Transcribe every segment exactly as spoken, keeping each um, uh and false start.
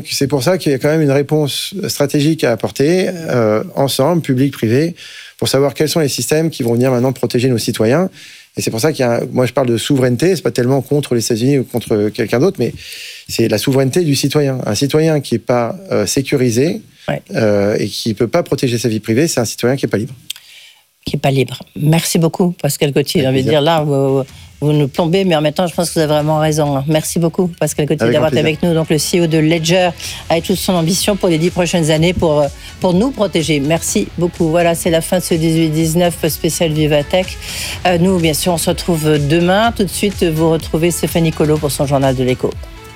c'est pour ça qu'il y a quand même une réponse stratégique à apporter, euh, ensemble, public, privé, pour savoir quels sont les systèmes qui vont venir maintenant protéger nos citoyens. Et c'est pour ça qu'il y a, moi je parle de souveraineté, c'est pas tellement contre les États-Unis ou contre quelqu'un d'autre, mais c'est la souveraineté du citoyen. Un citoyen qui est pas euh, sécurisé ouais. euh, et qui peut pas protéger sa vie privée, c'est un citoyen qui est pas libre. Qui est pas libre. Merci beaucoup, Pascal Gauthier. J'ai envie de dire là, vous, vous nous plombez, mais en même temps, je pense que vous avez vraiment raison. Merci beaucoup, Pascal Gauthier, avec d'avoir été avec nous. Donc le C E O de Ledger, avec toute son ambition pour les dix prochaines années, pour pour nous protéger. Merci beaucoup. Voilà, c'est la fin de ce dix-huit dix-neuf spécial Vivatech. Euh, nous, bien sûr, on se retrouve demain. Tout de suite, vous retrouvez Stéphanie Colo pour son journal de l'écho.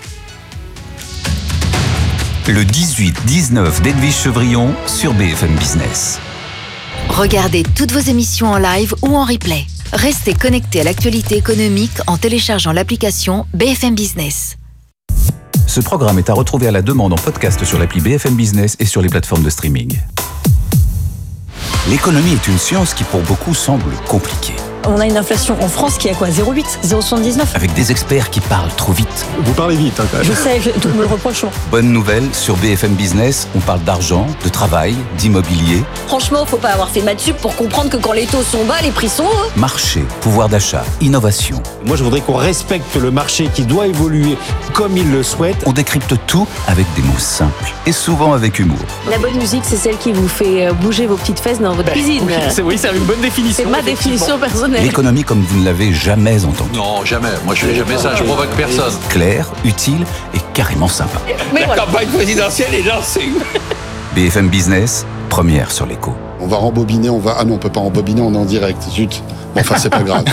Le dix-huit dix-neuf d'Edwige Chevrillon sur B F M Business. Regardez toutes vos émissions en live ou en replay. Restez connectés à l'actualité économique en téléchargeant l'application B F M Business. Ce programme est à retrouver à la demande en podcast sur l'appli B F M Business et sur les plateformes de streaming. L'économie est une science qui pour beaucoup semble compliquée. On a une inflation en France qui est à quoi ? zéro virgule huit, zéro virgule soixante-dix-neuf. Avec des experts qui parlent trop vite. Vous parlez vite, hein, quand même. Je sais, je, tout me le reproche. Bonne nouvelle, sur B F M Business, on parle d'argent, de travail, d'immobilier. Franchement, faut pas avoir fait maths sup pour comprendre que quand les taux sont bas, les prix sont hauts. Marché, pouvoir d'achat, innovation. Moi, je voudrais qu'on respecte le marché qui doit évoluer comme il le souhaite. On décrypte tout avec des mots simples et souvent avec humour. La bonne musique, c'est celle qui vous fait bouger vos petites fesses dans votre ben, cuisine. Oui, c'est, oui, c'est une bonne définition. C'est ma définition personnelle. L'économie comme vous ne l'avez jamais entendue. Non, jamais. Moi, je fais jamais ça. Je provoque personne. Claire, utile et carrément sympa. Mais La voilà. campagne présidentielle est lancée. B F M Business, première sur l'écho. On va rembobiner, on va... Ah non, on peut pas rembobiner, on est en direct. Zut. Bon, enfin, c'est pas grave.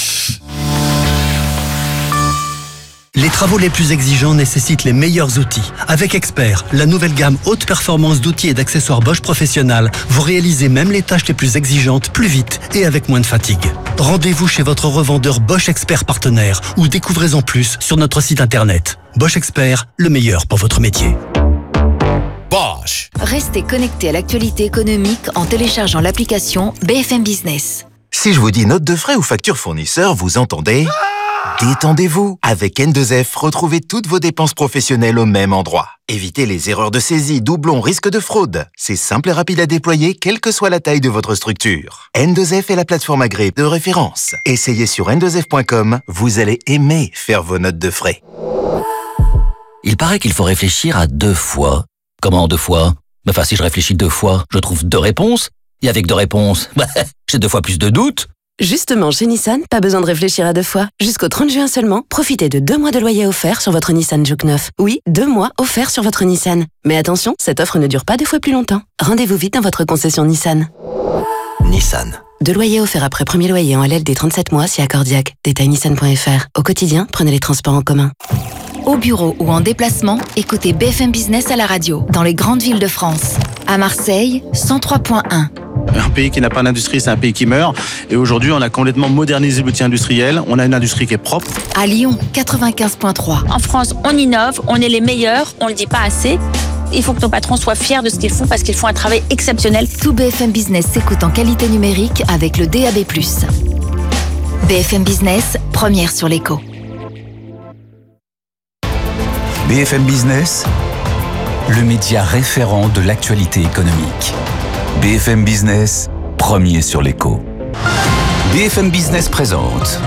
Les travaux les plus exigeants nécessitent les meilleurs outils. Avec Expert, la nouvelle gamme haute performance d'outils et d'accessoires Bosch Professionnel, vous réalisez même les tâches les plus exigeantes plus vite et avec moins de fatigue. Rendez-vous chez votre revendeur Bosch Expert partenaire ou découvrez-en plus sur notre site internet. Bosch Expert, le meilleur pour votre métier. Bosch. Restez connectés à l'actualité économique en téléchargeant l'application B F M Business. Si je vous dis note de frais ou facture fournisseur, vous entendez ? Détendez-vous. Avec N deux F, retrouvez toutes vos dépenses professionnelles au même endroit. Évitez les erreurs de saisie, doublons, risques de fraude. C'est simple et rapide à déployer, quelle que soit la taille de votre structure. N deux F est la plateforme agréée de référence. Essayez sur N deux F point com, vous allez aimer faire vos notes de frais. Il paraît qu'il faut réfléchir à deux fois. Comment deux fois ? Enfin, si je réfléchis deux fois, je trouve deux réponses. Et avec deux réponses, bah, j'ai deux fois plus de doutes. Justement, chez Nissan, pas besoin de réfléchir à deux fois. Jusqu'au trente juin seulement, profitez de deux mois de loyer offert sur votre Nissan Juke neuf. Oui, deux mois offerts sur votre Nissan. Mais attention, cette offre ne dure pas deux fois plus longtemps. Rendez-vous vite dans votre concession Nissan. Nissan. Deux loyers offerts après premier loyer en L L D trente-sept mois si accordiaque. Détail nissan point f r. Au quotidien, prenez les transports en commun. Au bureau ou en déplacement, écoutez B F M Business à la radio, dans les grandes villes de France. À Marseille, cent trois point un. Un pays qui n'a pas d'industrie, c'est un pays qui meurt. Et aujourd'hui, on a complètement modernisé l'outil industriel. On a une industrie qui est propre. À Lyon, quatre-vingt-quinze point trois. En France, on innove, on est les meilleurs, on ne le dit pas assez. Il faut que nos patrons soient fiers de ce qu'ils font parce qu'ils font un travail exceptionnel. Tout B F M Business s'écoute en qualité numérique avec le D A B plus. B F M Business, première sur l'écho. B F M Business, le média référent de l'actualité économique. B F M Business, premier sur l'écho. B F M Business présente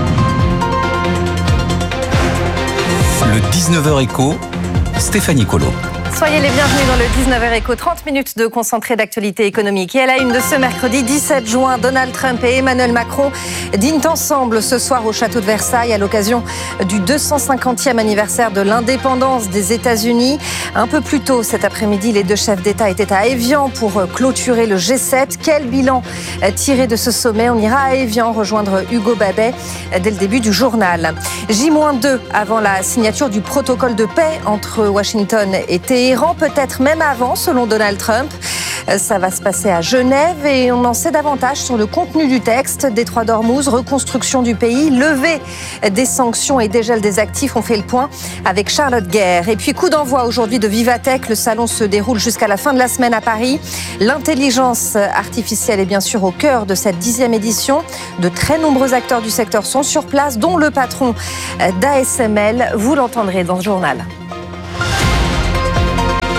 le dix-neuf heures Écho, Stéphanie Colo. Soyez les bienvenus dans le dix-neuf heures Écho, trente minutes de concentré d'actualité économique. Et à la une de ce mercredi dix-sept juin, Donald Trump et Emmanuel Macron dînent ensemble ce soir au château de Versailles à l'occasion du deux cent cinquantième anniversaire de l'indépendance des États-Unis. Un peu plus tôt cet après-midi, les deux chefs d'État étaient à Évian pour clôturer le G sept. Quel bilan tiré de ce sommet ? On ira à Évian rejoindre Hugo Babet dès le début du journal. J deux avant la signature du protocole de paix entre Washington et Téhéran, peut-être même avant selon Donald Trump. Ça va se passer à Genève et on en sait davantage sur le contenu du texte. Détroit d'Ormuz, reconstruction du pays, levée des sanctions et dégel des actifs. On fait le point avec Charlotte Guerre. Et puis coup d'envoi aujourd'hui de Vivatech. Le salon se déroule jusqu'à la fin de la semaine à Paris. L'intelligence artificielle est bien sûr au cœur de cette dixième édition. De très nombreux acteurs du secteur sont sur place, dont le patron d'A S M L. Vous l'entendrez dans ce journal.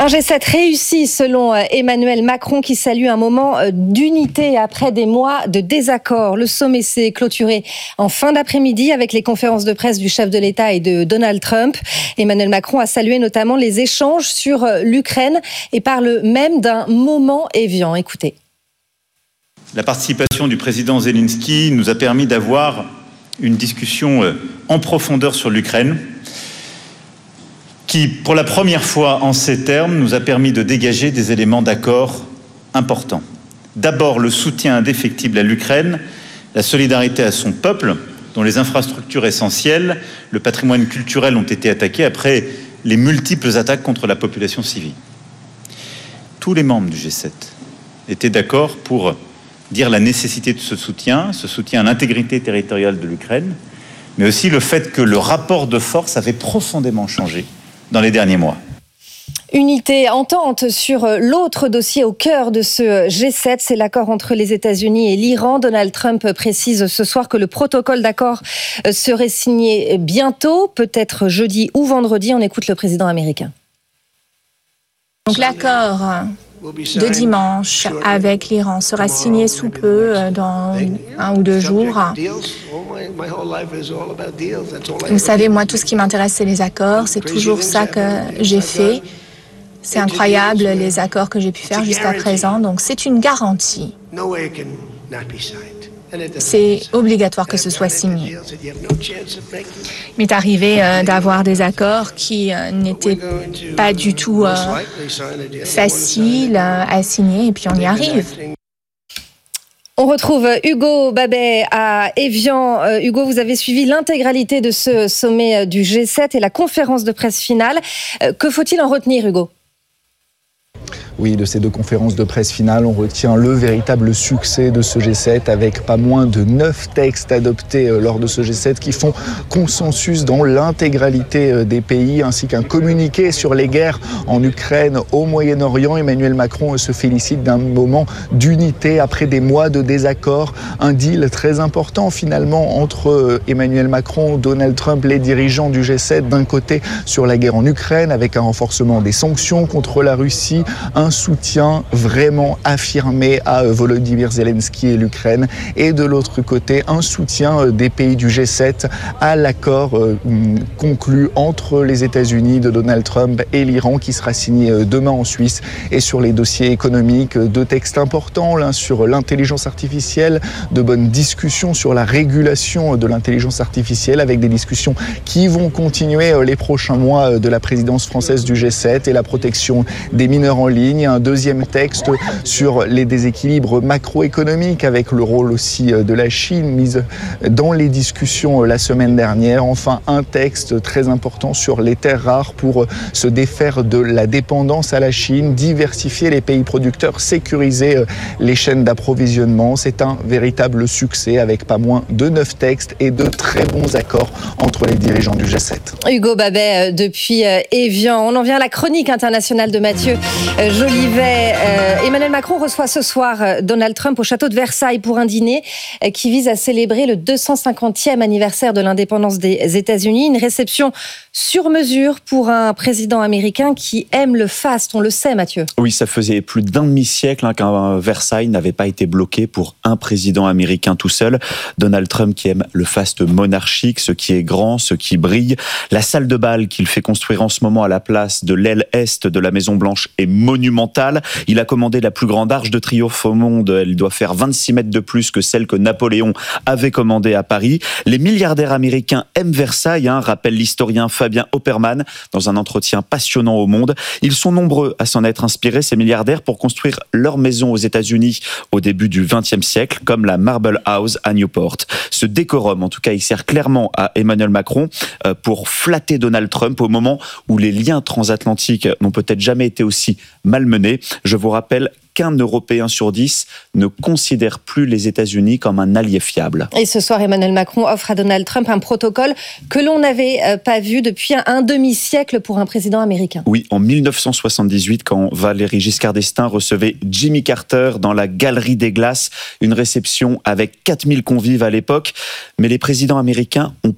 Un G sept réussi selon Emmanuel Macron qui salue un moment d'unité après des mois de désaccords. Le sommet s'est clôturé en fin d'après-midi avec les conférences de presse du chef de l'État et de Donald Trump. Emmanuel Macron a salué notamment les échanges sur l'Ukraine et parle même d'un moment évian. Écoutez. La participation du président Zelensky nous a permis d'avoir une discussion en profondeur sur l'Ukraine, qui, pour la première fois en ces termes, nous a permis de dégager des éléments d'accord importants. D'abord, le soutien indéfectible à l'Ukraine, la solidarité à son peuple, dont les infrastructures essentielles, le patrimoine culturel ont été attaqués après les multiples attaques contre la population civile. Tous les membres du G sept étaient d'accord pour dire la nécessité de ce soutien, ce soutien à l'intégrité territoriale de l'Ukraine, mais aussi le fait que le rapport de force avait profondément changé dans les derniers mois. Unité, entente sur l'autre dossier au cœur de ce G sept, c'est l'accord entre les États-Unis et l'Iran. Donald Trump précise ce soir que le protocole d'accord serait signé bientôt, peut-être jeudi ou vendredi. On écoute le président américain. Donc l'accord de dimanche avec l'Iran sera signé sous peu, dans un ou deux jours. Vous savez, moi, tout ce qui m'intéresse, c'est les accords. C'est toujours ça que j'ai fait. C'est incroyable, les accords que j'ai pu faire jusqu'à présent. Donc, c'est une garantie. C'est obligatoire que ce soit signé. Il m'est arrivé euh, d'avoir des accords qui euh, n'étaient pas du tout euh, faciles euh, à signer, et puis on y arrive. On retrouve Hugo Babet à Évian. Euh, Hugo, vous avez suivi l'intégralité de ce sommet du G sept et la conférence de presse finale. Euh, que faut-il en retenir, Hugo ? Oui, de ces deux conférences de presse finales, on retient le véritable succès de ce G sept avec pas moins de neuf textes adoptés lors de ce G sept qui font consensus dans l'intégralité des pays, ainsi qu'un communiqué sur les guerres en Ukraine, au Moyen-Orient. Emmanuel Macron se félicite d'un moment d'unité après des mois de désaccords. Un deal très important finalement entre Emmanuel Macron, Donald Trump, les dirigeants du G sept, d'un côté sur la guerre en Ukraine avec un renforcement des sanctions contre la Russie, un soutien vraiment affirmé à Volodymyr Zelensky et l'Ukraine, et de l'autre côté un soutien des pays du G sept à l'accord conclu entre les États-Unis de Donald Trump et l'Iran qui sera signé demain en Suisse. Et sur les dossiers économiques, deux textes importants, l'un sur l'intelligence artificielle, de bonnes discussions sur la régulation de l'intelligence artificielle avec des discussions qui vont continuer les prochains mois de la présidence française du G sept, et la protection des mineurs en ligne. Un deuxième texte sur les déséquilibres macroéconomiques avec le rôle aussi de la Chine mise dans les discussions la semaine dernière. Enfin, un texte très important sur les terres rares pour se défaire de la dépendance à la Chine, diversifier les pays producteurs, sécuriser les chaînes d'approvisionnement. C'est un véritable succès avec pas moins de neuf textes et de très bons accords entre les dirigeants du G sept. Hugo Babet depuis Évian. On en vient à la chronique internationale de Mathieu Jolivet. Euh, Emmanuel Macron reçoit ce soir Donald Trump au château de Versailles pour un dîner qui vise à célébrer le deux cent cinquantième anniversaire de l'indépendance des États-Unis. Une réception sur mesure pour un président américain qui aime le faste, on le sait, Mathieu. Oui, ça faisait plus d'un demi-siècle hein, qu'un Versailles n'avait pas été bloqué pour un président américain tout seul. Donald Trump qui aime le faste monarchique, ce qui est grand, ce qui brille. La salle de bal qu'il fait construire en ce moment à la place de l'aile est de la Maison-Blanche est monumentale. Il a commandé la plus grande arche de triomphe au monde. Elle doit faire vingt-six mètres de plus que celle que Napoléon avait commandée à Paris. Les milliardaires américains aiment Versailles, hein, rappelle l'historien Fabien Opperman dans un entretien passionnant au Monde. Ils sont nombreux à s'en être inspirés, ces milliardaires, pour construire leur maison aux États-Unis au début du vingtième siècle, comme la Marble House à Newport. Ce décorum, en tout cas, il sert clairement à Emmanuel Macron euh, pour flatter Donald Trump au moment où les liens transatlantiques n'ont peut-être jamais été aussi malmenés. Je vous rappelle qu'un Européen sur dix ne considère plus les États-Unis comme un allié fiable. Et ce soir, Emmanuel Macron offre à Donald Trump un protocole que l'on n'avait pas vu depuis un demi-siècle pour un président américain. Oui, en mille neuf cent soixante-dix-huit, quand Valéry Giscard d'Estaing recevait Jimmy Carter dans la Galerie des Glaces, une réception avec quatre mille convives à l'époque. Mais les présidents américains ont peu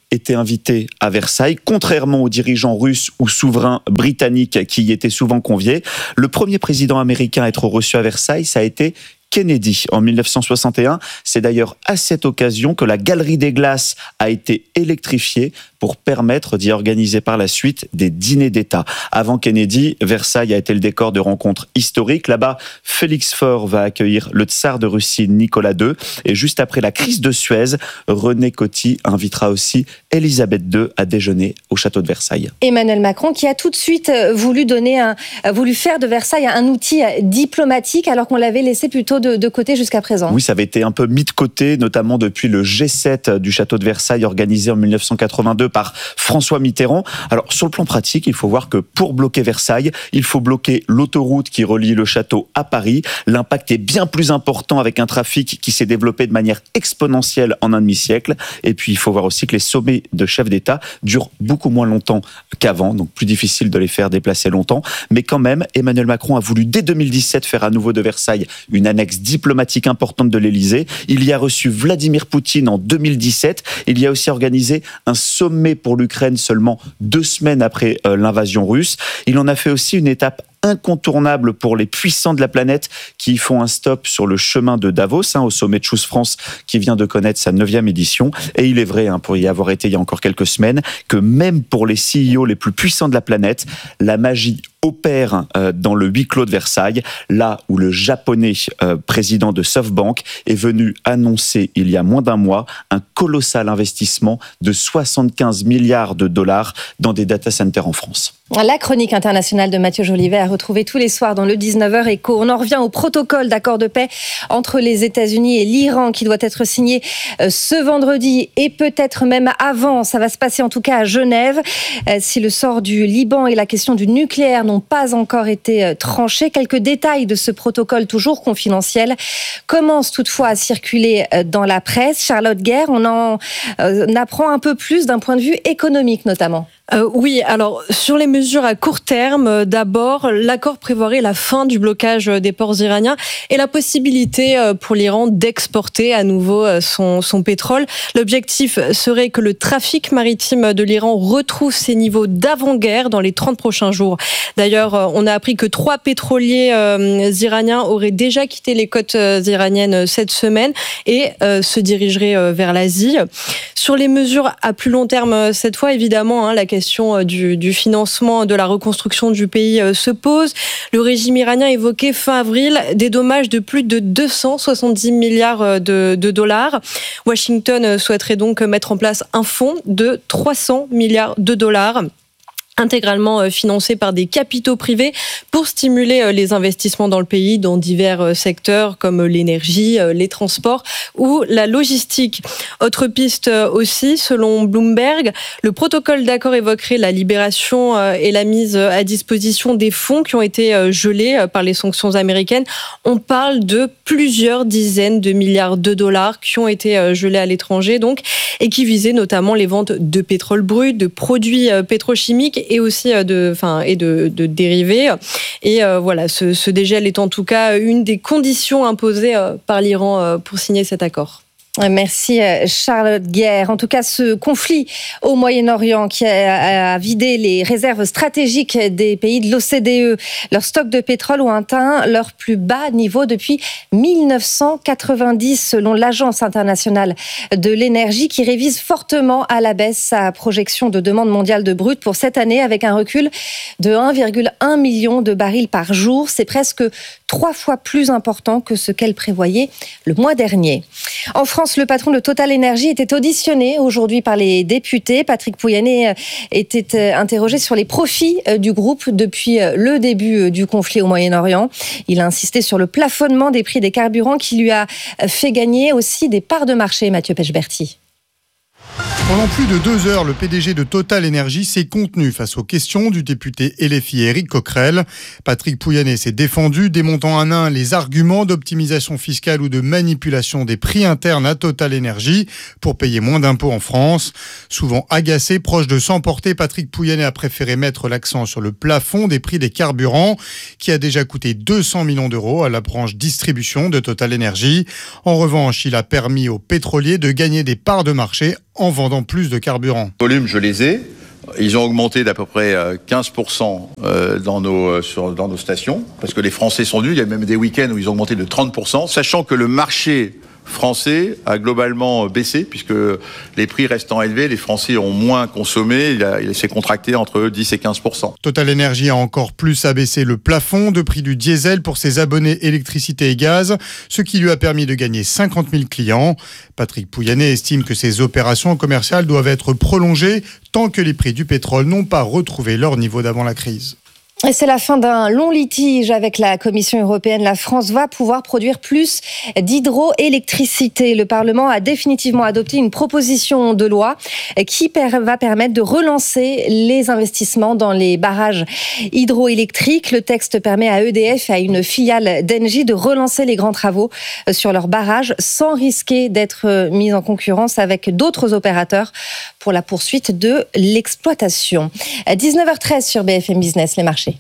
été invité à Versailles, contrairement aux dirigeants russes ou souverains britanniques qui y étaient souvent conviés. Le premier président américain à être reçu à Versailles, ça a été Kennedy en mille neuf cent soixante et un. C'est d'ailleurs à cette occasion que la Galerie des Glaces a été électrifiée pour permettre d'y organiser par la suite des dîners d'État. Avant Kennedy, Versailles a été le décor de rencontres historiques. Là-bas, Félix Faure va accueillir le tsar de Russie Nicolas deux. Et juste après la crise de Suez, René Coty invitera aussi Élisabeth deux à déjeuner au château de Versailles. Emmanuel Macron qui a tout de suite voulu, donner un, voulu faire de Versailles un outil diplomatique alors qu'on l'avait laissé plutôt de, de côté jusqu'à présent. Oui, ça avait été un peu mis de côté, notamment depuis le G sept du château de Versailles organisé en mille neuf cent quatre-vingt-deux par François Mitterrand. Alors, sur le plan pratique, il faut voir que pour bloquer Versailles, il faut bloquer l'autoroute qui relie le château à Paris. L'impact est bien plus important avec un trafic qui s'est développé de manière exponentielle en un demi-siècle. Et puis, il faut voir aussi que les sommets de chefs d'État durent beaucoup moins longtemps qu'avant, donc plus difficile de les faire déplacer longtemps. Mais quand même, Emmanuel Macron a voulu dès deux mille dix-sept faire à nouveau de Versailles une annexe diplomatique importante de l'Élysée. Il y a reçu Vladimir Poutine en deux mille dix-sept. Il y a aussi organisé un sommet pour l'Ukraine seulement deux semaines après euh, l'invasion russe. Il en a fait aussi une étape incontournable pour les puissants de la planète qui font un stop sur le chemin de Davos, hein, au sommet de Choose France qui vient de connaître sa neuvième édition. Et il est vrai, hein, pour y avoir été il y a encore quelques semaines, que même pour les C E O les plus puissants de la planète, la magie opère euh, dans le huis clos de Versailles, là où le japonais euh, président de SoftBank est venu annoncer il y a moins d'un mois un colossal investissement de soixante-quinze milliards de dollars dans des data centers en France. La chronique internationale de Mathieu Jolivet à retrouver tous les soirs dans le dix-neuf heures Éco. On en revient au protocole d'accord de paix entre les États-Unis et l'Iran qui doit être signé ce vendredi et peut-être même avant. Ça va se passer en tout cas à Genève. Si le sort du Liban et la question du nucléaire n'ont pas encore été tranchés, quelques détails de ce protocole toujours confidentiel commencent toutefois à circuler dans la presse. Charlotte Guerre, on en apprend un peu plus d'un point de vue économique notamment. Euh, oui, alors sur les mesures à court terme, euh, d'abord, l'accord prévoirait la fin du blocage des ports iraniens et la possibilité euh, pour l'Iran d'exporter à nouveau euh, son, son pétrole. L'objectif serait que le trafic maritime de l'Iran retrouve ses niveaux d'avant-guerre dans les trente prochains jours. D'ailleurs, euh, on a appris que trois pétroliers euh, iraniens auraient déjà quitté les côtes euh, iraniennes cette semaine et euh, se dirigeraient euh, vers l'Asie. Sur les mesures à plus long terme, cette fois, évidemment, hein, la question question du, du financement de la reconstruction du pays euh, se pose. Le régime iranien évoquait fin avril des dommages de plus de deux cent soixante-dix milliards de, de dollars. Washington souhaiterait donc mettre en place un fonds de trois cents milliards de dollars. Intégralement financé par des capitaux privés pour stimuler les investissements dans le pays dans divers secteurs comme l'énergie, les transports ou la logistique. Autre piste aussi, selon Bloomberg, le protocole d'accord évoquerait la libération et la mise à disposition des fonds qui ont été gelés par les sanctions américaines. On parle de plusieurs dizaines de milliards de dollars qui ont été gelés à l'étranger donc et qui visaient notamment les ventes de pétrole brut, de produits pétrochimiques et aussi de, enfin, et de, de dérivés. Et euh, voilà, ce, ce dégel est en tout cas une des conditions imposées euh, par l'Iran euh, pour signer cet accord. Merci Charlotte Guerre. En tout cas, ce conflit au Moyen-Orient qui a vidé les réserves stratégiques des pays de l'O C D E. Leurs stocks de pétrole ont atteint leur plus bas niveau depuis mille neuf cent quatre-vingt-dix, selon l'Agence internationale de l'énergie, qui révise fortement à la baisse sa projection de demande mondiale de brut pour cette année, avec un recul de un virgule un million de barils par jour. C'est presque trois fois plus important que ce qu'elle prévoyait le mois dernier. En France, le patron de Total Energy était auditionné aujourd'hui par les députés. Patrick Pouyanné était interrogé sur les profits du groupe depuis le début du conflit au Moyen-Orient. Il a insisté sur le plafonnement des prix des carburants qui lui a fait gagner aussi des parts de marché. Mathieu Pechberti. Pendant plus de deux heures, le P D G de Total Energy s'est contenu face aux questions du député L F I Éric Coquerel. Patrick Pouyanné s'est défendu, démontant un à un les arguments d'optimisation fiscale ou de manipulation des prix internes à Total Energy pour payer moins d'impôts en France. Souvent agacé, proche de s'emporter, Patrick Pouyanné a préféré mettre l'accent sur le plafond des prix des carburants qui a déjà coûté deux cents millions d'euros à la branche distribution de Total Energy. En revanche, il a permis aux pétroliers de gagner des parts de marché en vendant plus de carburant. Volume, je les ai. Ils ont augmenté d'à peu près quinze pour cent dans nos, sur, dans nos stations, parce que les Français sont venus. Il y a même des week-ends où ils ont augmenté de trente pour cent, sachant que le marché français a globalement baissé, puisque les prix restant élevés, les Français ont moins consommé, il, a, il s'est contracté entre dix et quinze pour cent. Total Energy a encore plus abaissé le plafond de prix du diesel pour ses abonnés électricité et gaz, ce qui lui a permis de gagner cinquante mille clients. Patrick Pouyanné estime que ces opérations commerciales doivent être prolongées tant que les prix du pétrole n'ont pas retrouvé leur niveau d'avant la crise. Et c'est la fin d'un long litige avec la Commission européenne. La France va pouvoir produire plus d'hydroélectricité. Le Parlement a définitivement adopté une proposition de loi qui va permettre de relancer les investissements dans les barrages hydroélectriques. Le texte permet à E D F et à une filiale d'Engie de relancer les grands travaux sur leurs barrages sans risquer d'être mis en concurrence avec d'autres opérateurs pour la poursuite de l'exploitation. dix-neuf heures treize sur B F M Business, les marchés.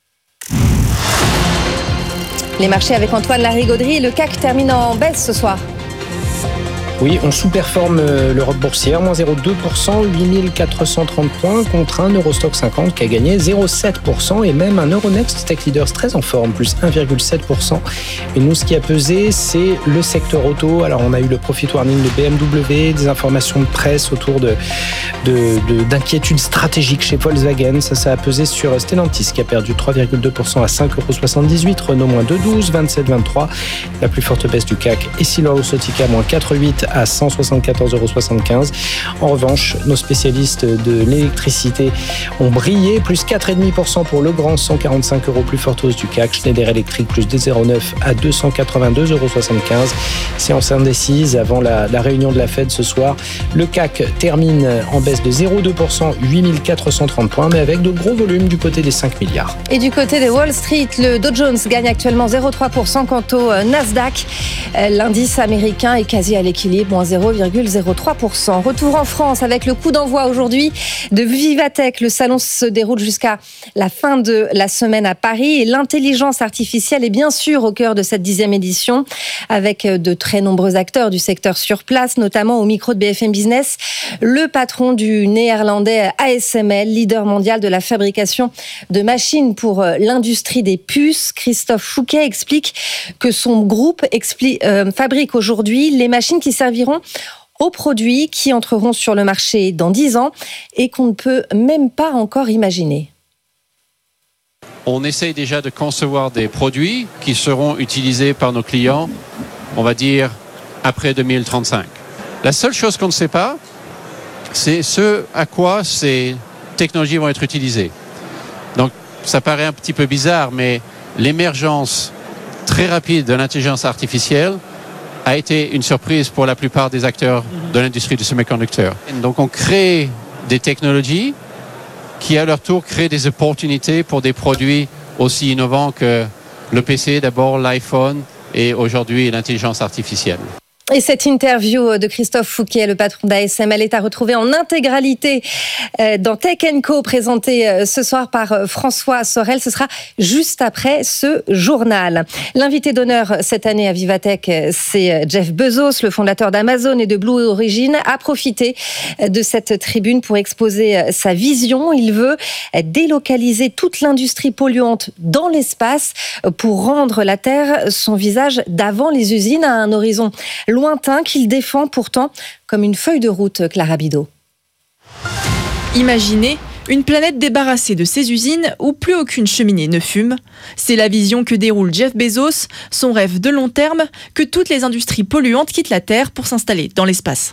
Les marchés avec Antoine Larigauderie. Le C A C termine en baisse ce soir. Oui, on sous-performe l'Europe boursière, moins zéro virgule deux pour cent, huit mille quatre cent trente points contre un Eurostock cinquante qui a gagné zéro virgule sept pour cent et même un Euronext Tech Leaders très en forme, plus un virgule sept pour cent. Et nous, ce qui a pesé, c'est le secteur auto. Alors, on a eu le profit warning de B M W, des informations de presse autour de, de, de, d'inquiétudes stratégiques chez Volkswagen. Ça, ça a pesé sur Stellantis qui a perdu trois virgule deux pour cent à cinq virgule soixante-dix-huit euros. Renault, moins deux virgule douze, vingt-sept virgule vingt-trois. La plus forte baisse du C A C. Et Essilor-Luxottica, moins quatre virgule huit à cent soixante-quatorze euros soixante-quinze. En revanche, nos spécialistes de l'électricité ont brillé, plus quatre virgule cinq pour cent pour Legrand, cent quarante-cinq euros, plus forte hausse du C A C. Schneider Electric, plus deux virgule zéro neuf à deux cent quatre-vingt-deux euros soixante-quinze. Séance indécise avant la, la réunion de la Fed ce soir. Le C A C termine en baisse de zéro virgule deux pour cent, huit mille quatre cent trente points, mais avec de gros volumes du côté des cinq milliards. Et du côté de Wall Street, le Dow Jones gagne actuellement zéro virgule trois pour cent. Quant au Nasdaq, l'indice américain est quasi à l'équilibre, moins zéro virgule zéro trois pour cent. Retour en France avec le coup d'envoi aujourd'hui de Vivatech. Le salon se déroule jusqu'à la fin de la semaine à Paris et l'intelligence artificielle est bien sûr au cœur de cette dixième édition avec de très nombreux acteurs du secteur sur place, notamment au micro de B F M Business, le patron du néerlandais A S M L, leader mondial de la fabrication de machines pour l'industrie des puces. Christophe Fouquet explique que son groupe expli- euh, fabrique aujourd'hui les machines qui serviront aux produits qui entreront sur le marché dans dix ans et qu'on ne peut même pas encore imaginer. On essaye déjà de concevoir des produits qui seront utilisés par nos clients, on va dire, après deux mille trente-cinq. La seule chose qu'on ne sait pas, c'est ce à quoi ces technologies vont être utilisées. Donc, ça paraît un petit peu bizarre, mais l'émergence très rapide de l'intelligence artificielle a été une surprise pour la plupart des acteurs de l'industrie du semi-conducteur. Donc on crée des technologies qui à leur tour créent des opportunités pour des produits aussi innovants que le P C, d'abord l'iPhone et aujourd'hui l'intelligence artificielle. Et cette interview de Christophe Fouquet, le patron d'A S M L, est à retrouver en intégralité dans Tech and Co, présenté ce soir par François Sorel. Ce sera juste après ce journal. L'invité d'honneur cette année à Vivatech, c'est Jeff Bezos, le fondateur d'Amazon et de Blue Origin, a profité de cette tribune pour exposer sa vision. Il veut délocaliser toute l'industrie polluante dans l'espace pour rendre la Terre son visage d'avant les usines à un horizon lointain qu'il défend pourtant comme une feuille de route, Clara Bidot. Imaginez une planète débarrassée de ses usines où plus aucune cheminée ne fume. C'est la vision que déroule Jeff Bezos, son rêve de long terme, que toutes les industries polluantes quittent la Terre pour s'installer dans l'espace.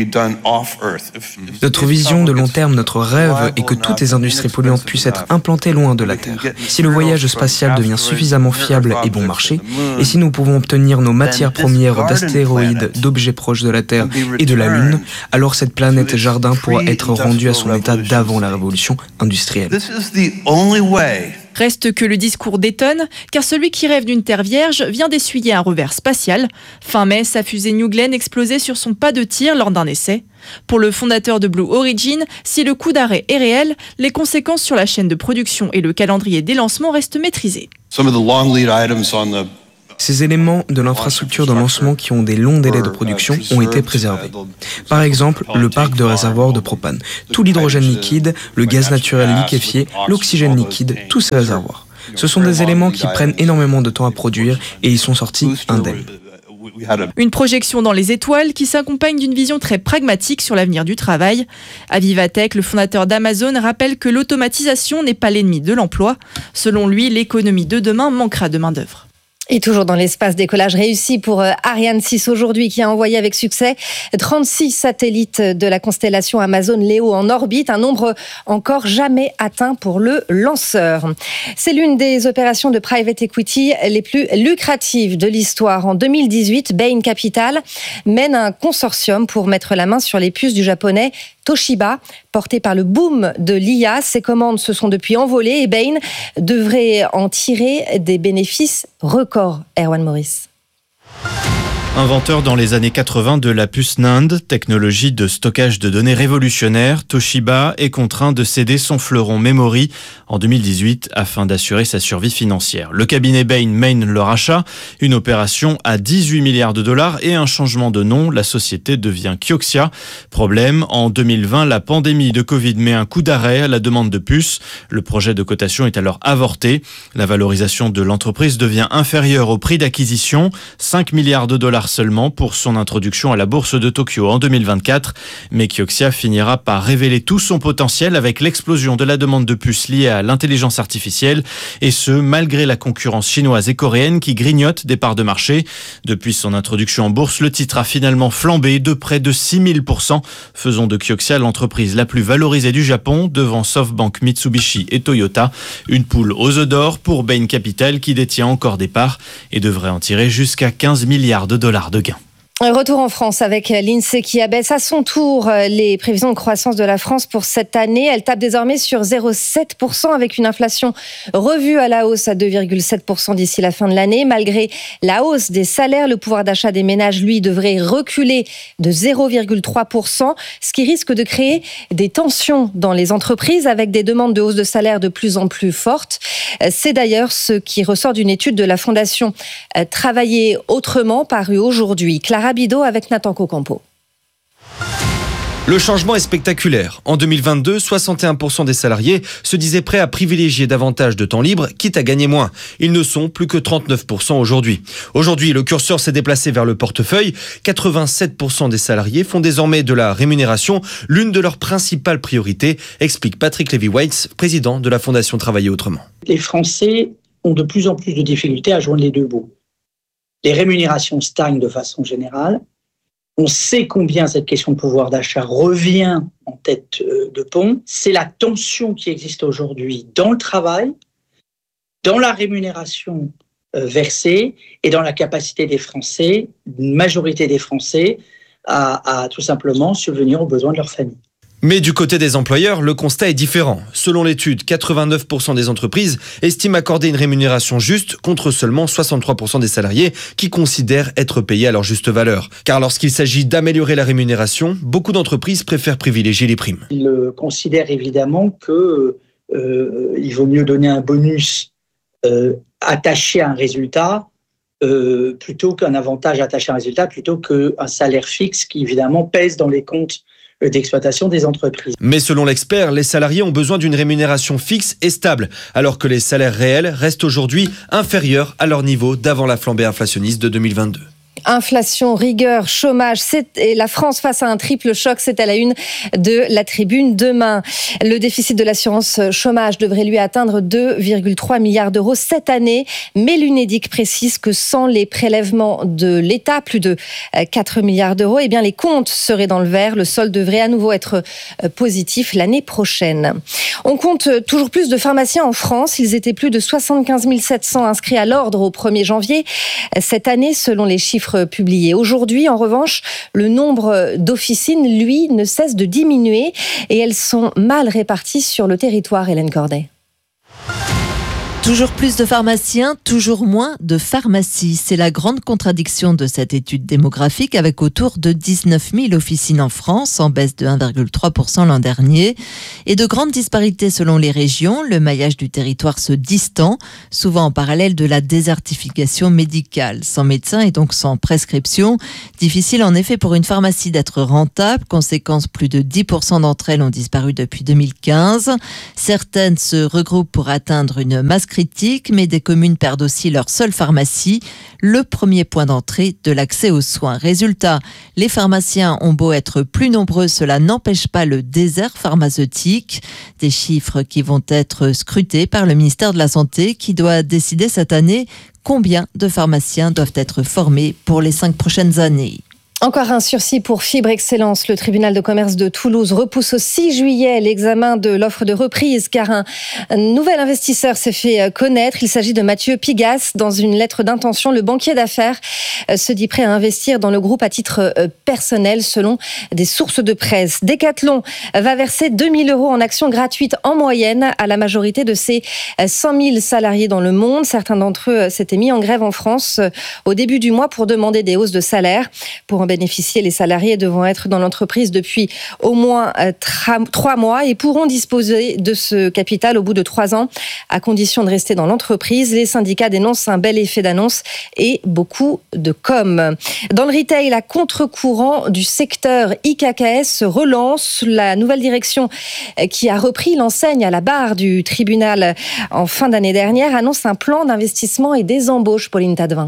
Notre vision de long terme, notre rêve est que toutes les industries polluantes puissent être implantées loin de la Terre. Si le voyage spatial devient suffisamment fiable et bon marché, et si nous pouvons obtenir nos matières premières d'astéroïdes, d'objets proches de la Terre et de la Lune, alors cette planète jardin pourra être rendue à son état d'avant la révolution industrielle. Reste que le discours détonne, car celui qui rêve d'une Terre vierge vient d'essuyer un revers spatial. Fin mai, sa fusée New Glenn explosait sur son pas de tir lors d'un essai. Pour le fondateur de Blue Origin, si le coup d'arrêt est réel, les conséquences sur la chaîne de production et le calendrier des lancements restent maîtrisés. Ces éléments de l'infrastructure de lancement qui ont des longs délais de production ont été préservés. Par exemple, le parc de réservoirs de propane, tout l'hydrogène liquide, le gaz naturel liquéfié, l'oxygène liquide, tous ces réservoirs. Ce sont des éléments qui prennent énormément de temps à produire et ils sont sortis indemnes. Une projection dans les étoiles qui s'accompagne d'une vision très pragmatique sur l'avenir du travail. À Vivatech, le fondateur d'Amazon rappelle que l'automatisation n'est pas l'ennemi de l'emploi. Selon lui, l'économie de demain manquera de main-d'œuvre. Et toujours dans l'espace, décollage réussi pour Ariane six aujourd'hui, qui a envoyé avec succès trente-six satellites de la constellation Amazon Léo en orbite, un nombre encore jamais atteint pour le lanceur. C'est l'une des opérations de private equity les plus lucratives de l'histoire. En deux mille dix-huit, Bain Capital mène un consortium pour mettre la main sur les puces du japonais Toshiba, porté par le boom de l'I A. Ses commandes se sont depuis envolées et Bain devrait en tirer des bénéfices records. Erwan Morris. Inventeur dans les années quatre-vingts de la puce NAND, technologie de stockage de données révolutionnaire, Toshiba est contraint de céder son fleuron Memory en deux mille dix-huit afin d'assurer sa survie financière. Le cabinet Bain mène le rachat, une opération à dix-huit milliards de dollars et un changement de nom. La société devient Kioxia. Problème, en deux mille vingt, la pandémie de Covid met un coup d'arrêt à la demande de puces. Le projet de cotation est alors avorté. La valorisation de l'entreprise devient inférieure au prix d'acquisition, cinq milliards de dollars seulement pour son introduction à la bourse de Tokyo en deux mille vingt-quatre. Mais Kioxia finira par révéler tout son potentiel avec l'explosion de la demande de puces liée à l'intelligence artificielle, et ce, malgré la concurrence chinoise et coréenne qui grignotent des parts de marché. Depuis son introduction en bourse, le titre a finalement flambé de près de six mille pour cent, faisant de Kioxia l'entreprise la plus valorisée du Japon, devant SoftBank, Mitsubishi et Toyota. Une poule aux œufs d'or pour Bain Capital qui détient encore des parts et devrait en tirer jusqu'à quinze milliards de dollars de gains. Retour en France avec l'INSEE qui abaisse à son tour les prévisions de croissance de la France pour cette année. Elle tape désormais sur zéro virgule sept pour cent avec une inflation revue à la hausse à deux virgule sept pour cent d'ici la fin de l'année. Malgré la hausse des salaires, le pouvoir d'achat des ménages, lui, devrait reculer de zéro virgule trois pour cent, ce qui risque de créer des tensions dans les entreprises avec des demandes de hausse de salaire de plus en plus fortes. C'est d'ailleurs ce qui ressort d'une étude de la Fondation Travailler autrement parue aujourd'hui. Clara Bidot avec Nathan Cocampo. Le changement est spectaculaire. En deux mille vingt-deux, soixante et un pour cent des salariés se disaient prêts à privilégier davantage de temps libre, quitte à gagner moins. Ils ne sont plus que trente-neuf pour cent aujourd'hui. Aujourd'hui, le curseur s'est déplacé vers le portefeuille. quatre-vingt-sept pour cent des salariés font désormais de la rémunération l'une de leurs principales priorités, explique Patrick Lévy-White, président de la Fondation Travailler autrement. Les Français ont de plus en plus de difficultés à joindre les deux bouts. Les rémunérations stagnent de façon générale. On sait combien cette question de pouvoir d'achat revient en tête de pont. C'est la tension qui existe aujourd'hui dans le travail, dans la rémunération versée et dans la capacité des Français, une majorité des Français, à, à tout simplement subvenir aux besoins de leur famille. Mais du côté des employeurs, le constat est différent. Selon l'étude, quatre-vingt-neuf pour cent des entreprises estiment accorder une rémunération juste contre seulement soixante-trois pour cent des salariés qui considèrent être payés à leur juste valeur. Car lorsqu'il s'agit d'améliorer la rémunération, beaucoup d'entreprises préfèrent privilégier les primes. Ils considèrent évidemment qu'il euh, vaut mieux donner un bonus euh, attaché à un résultat euh, plutôt qu'un avantage attaché à un résultat, plutôt qu'un salaire fixe qui évidemment pèse dans les comptes d'exploitation des entreprises. Mais selon l'expert, les salariés ont besoin d'une rémunération fixe et stable, alors que les salaires réels restent aujourd'hui inférieurs à leur niveau d'avant la flambée inflationniste de deux mille vingt-deux. Inflation, rigueur, chômage, c'est et la France face à un triple choc, c'est à la une de la Tribune demain. Le déficit de l'assurance chômage devrait lui atteindre deux virgule trois milliards d'euros cette année, mais l'Unédic précise que sans les prélèvements de l'État, plus de quatre milliards d'euros, eh bien les comptes seraient dans le vert. Le solde devrait à nouveau être positif l'année prochaine. On compte toujours plus de pharmaciens en France. Ils étaient plus de soixante-quinze mille sept cents inscrits à l'ordre au premier janvier. Cette année, selon les chiffres publiés aujourd'hui, en revanche, le nombre d'officines, lui, ne cesse de diminuer et elles sont mal réparties sur le territoire, Hélène Corday. Toujours plus de pharmaciens, toujours moins de pharmacies. C'est la grande contradiction de cette étude démographique avec autour de dix-neuf mille officines en France, en baisse de un virgule trois pour cent l'an dernier, et de grandes disparités selon les régions. Le maillage du territoire se distend, souvent en parallèle de la désertification médicale. Sans médecin et donc sans prescription, difficile en effet pour une pharmacie d'être rentable. Conséquence, plus de dix pour cent d'entre elles ont disparu depuis deux mille quinze. Certaines se regroupent pour atteindre une masse critique, mais des communes perdent aussi leur seule pharmacie, le premier point d'entrée de l'accès aux soins. Résultat, les pharmaciens ont beau être plus nombreux, cela n'empêche pas le désert pharmaceutique. Des chiffres qui vont être scrutés par le ministère de la Santé, qui doit décider cette année combien de pharmaciens doivent être formés pour les cinq prochaines années. Encore un sursis pour Fibre Excellence. Le tribunal de commerce de Toulouse repousse au six juillet l'examen de l'offre de reprise car un, un nouvel investisseur s'est fait connaître. Il s'agit de Mathieu Pigas. Dans une lettre d'intention, le banquier d'affaires se dit prêt à investir dans le groupe à titre personnel selon des sources de presse. Decathlon va verser deux mille euros en actions gratuites en moyenne à la majorité de ses cent mille salariés dans le monde. Certains d'entre eux s'étaient mis en grève en France au début du mois pour demander des hausses de salaire. Pour en bénéficier, les salariés devront être dans l'entreprise depuis au moins trois mois et pourront disposer de ce capital au bout de trois ans, à condition de rester dans l'entreprise. Les syndicats dénoncent un bel effet d'annonce et beaucoup de com. Dans le retail, à contre-courant du secteur, I K K S se relance. La nouvelle direction qui a repris l'enseigne à la barre du tribunal en fin d'année dernière annonce un plan d'investissement et des embauches. Pauline Tadevin.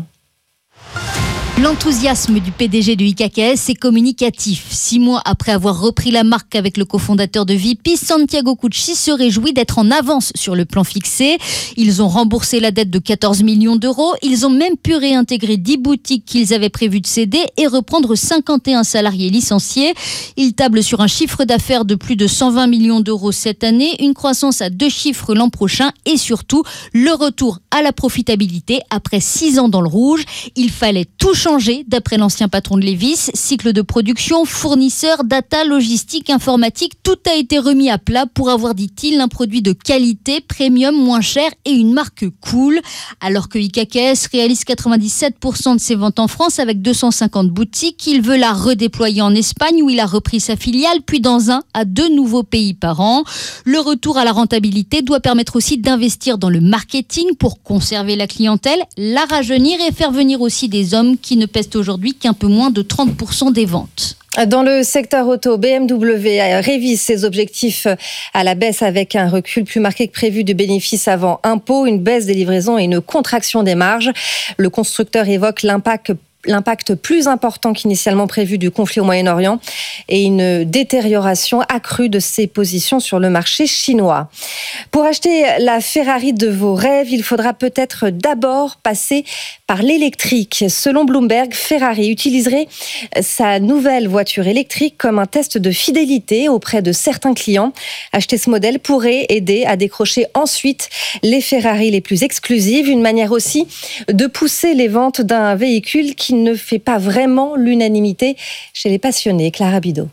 L'enthousiasme du P D G de I K K S est communicatif. Six mois après avoir repris la marque avec le cofondateur de V P, Santiago Cucci se réjouit d'être en avance sur le plan fixé. Ils ont remboursé la dette de quatorze millions d'euros. Ils ont même pu réintégrer dix boutiques qu'ils avaient prévu de céder et reprendre cinquante et un salariés licenciés. Ils tablent sur un chiffre d'affaires de plus de cent vingt millions d'euros cette année, une croissance à deux chiffres l'an prochain et surtout le retour à la profitabilité après six ans dans le rouge. Il fallait tout changer d'après l'ancien patron de Levi's. Cycle de production, fournisseurs, data, logistique, informatique, tout a été remis à plat pour avoir, dit-il, un produit de qualité, premium, moins cher et une marque cool. Alors que I K K S réalise quatre-vingt-dix-sept pour cent de ses ventes en France avec deux cent cinquante boutiques, il veut la redéployer en Espagne où il a repris sa filiale, puis dans un à deux nouveaux pays par an. Le retour à la rentabilité doit permettre aussi d'investir dans le marketing pour conserver la clientèle, la rajeunir et faire venir aussi des hommes qui ne pèsent aujourd'hui qu'un peu moins de trente pour cent des ventes. Dans le secteur auto, B M W révise ses objectifs à la baisse avec un recul plus marqué que prévu du bénéfice avant impôt, une baisse des livraisons et une contraction des marges. Le constructeur évoque l'impact l'impact plus important qu'initialement prévu du conflit au Moyen-Orient et une détérioration accrue de ses positions sur le marché chinois. Pour acheter la Ferrari de vos rêves, il faudra peut-être d'abord passer par l'électrique. Selon Bloomberg, Ferrari utiliserait sa nouvelle voiture électrique comme un test de fidélité auprès de certains clients. Acheter ce modèle pourrait aider à décrocher ensuite les Ferrari les plus exclusives, une manière aussi de pousser les ventes d'un véhicule qui ne fait pas vraiment l'unanimité chez les passionnés. Clara Bidot.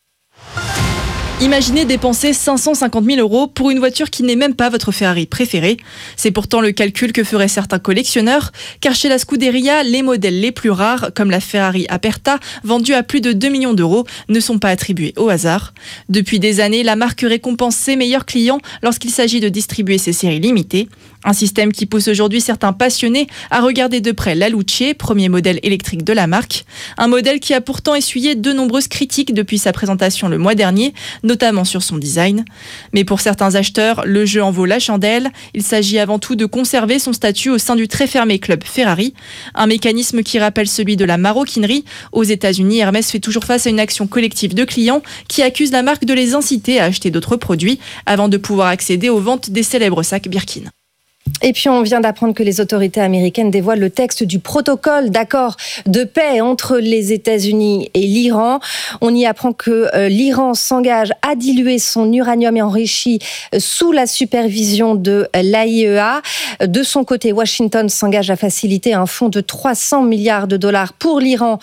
Imaginez dépenser cinq cent cinquante mille euros pour une voiture qui n'est même pas votre Ferrari préférée. C'est pourtant le calcul que feraient certains collectionneurs, car chez la Scuderia, les modèles les plus rares, comme la Ferrari Aperta, vendue à plus de deux millions d'euros, ne sont pas attribués au hasard. Depuis des années, la marque récompense ses meilleurs clients lorsqu'il s'agit de distribuer ses séries limitées. Un système qui pousse aujourd'hui certains passionnés à regarder de près la Luce, premier modèle électrique de la marque. Un modèle qui a pourtant essuyé de nombreuses critiques depuis sa présentation le mois dernier, notamment sur son design. Mais pour certains acheteurs, le jeu en vaut la chandelle. Il s'agit avant tout de conserver son statut au sein du très fermé club Ferrari. Un mécanisme qui rappelle celui de la maroquinerie. Aux États-Unis, Hermès fait toujours face à une action collective de clients qui accusent la marque de les inciter à acheter d'autres produits avant de pouvoir accéder aux ventes des célèbres sacs Birkin. Et puis on vient d'apprendre que les autorités américaines dévoilent le texte du protocole d'accord de paix entre les États-Unis et l'Iran. On y apprend que euh, l'Iran s'engage à diluer son uranium enrichi sous la supervision de l'A I E A. De son côté, Washington s'engage à faciliter un fonds de trois cents milliards de dollars pour l'Iran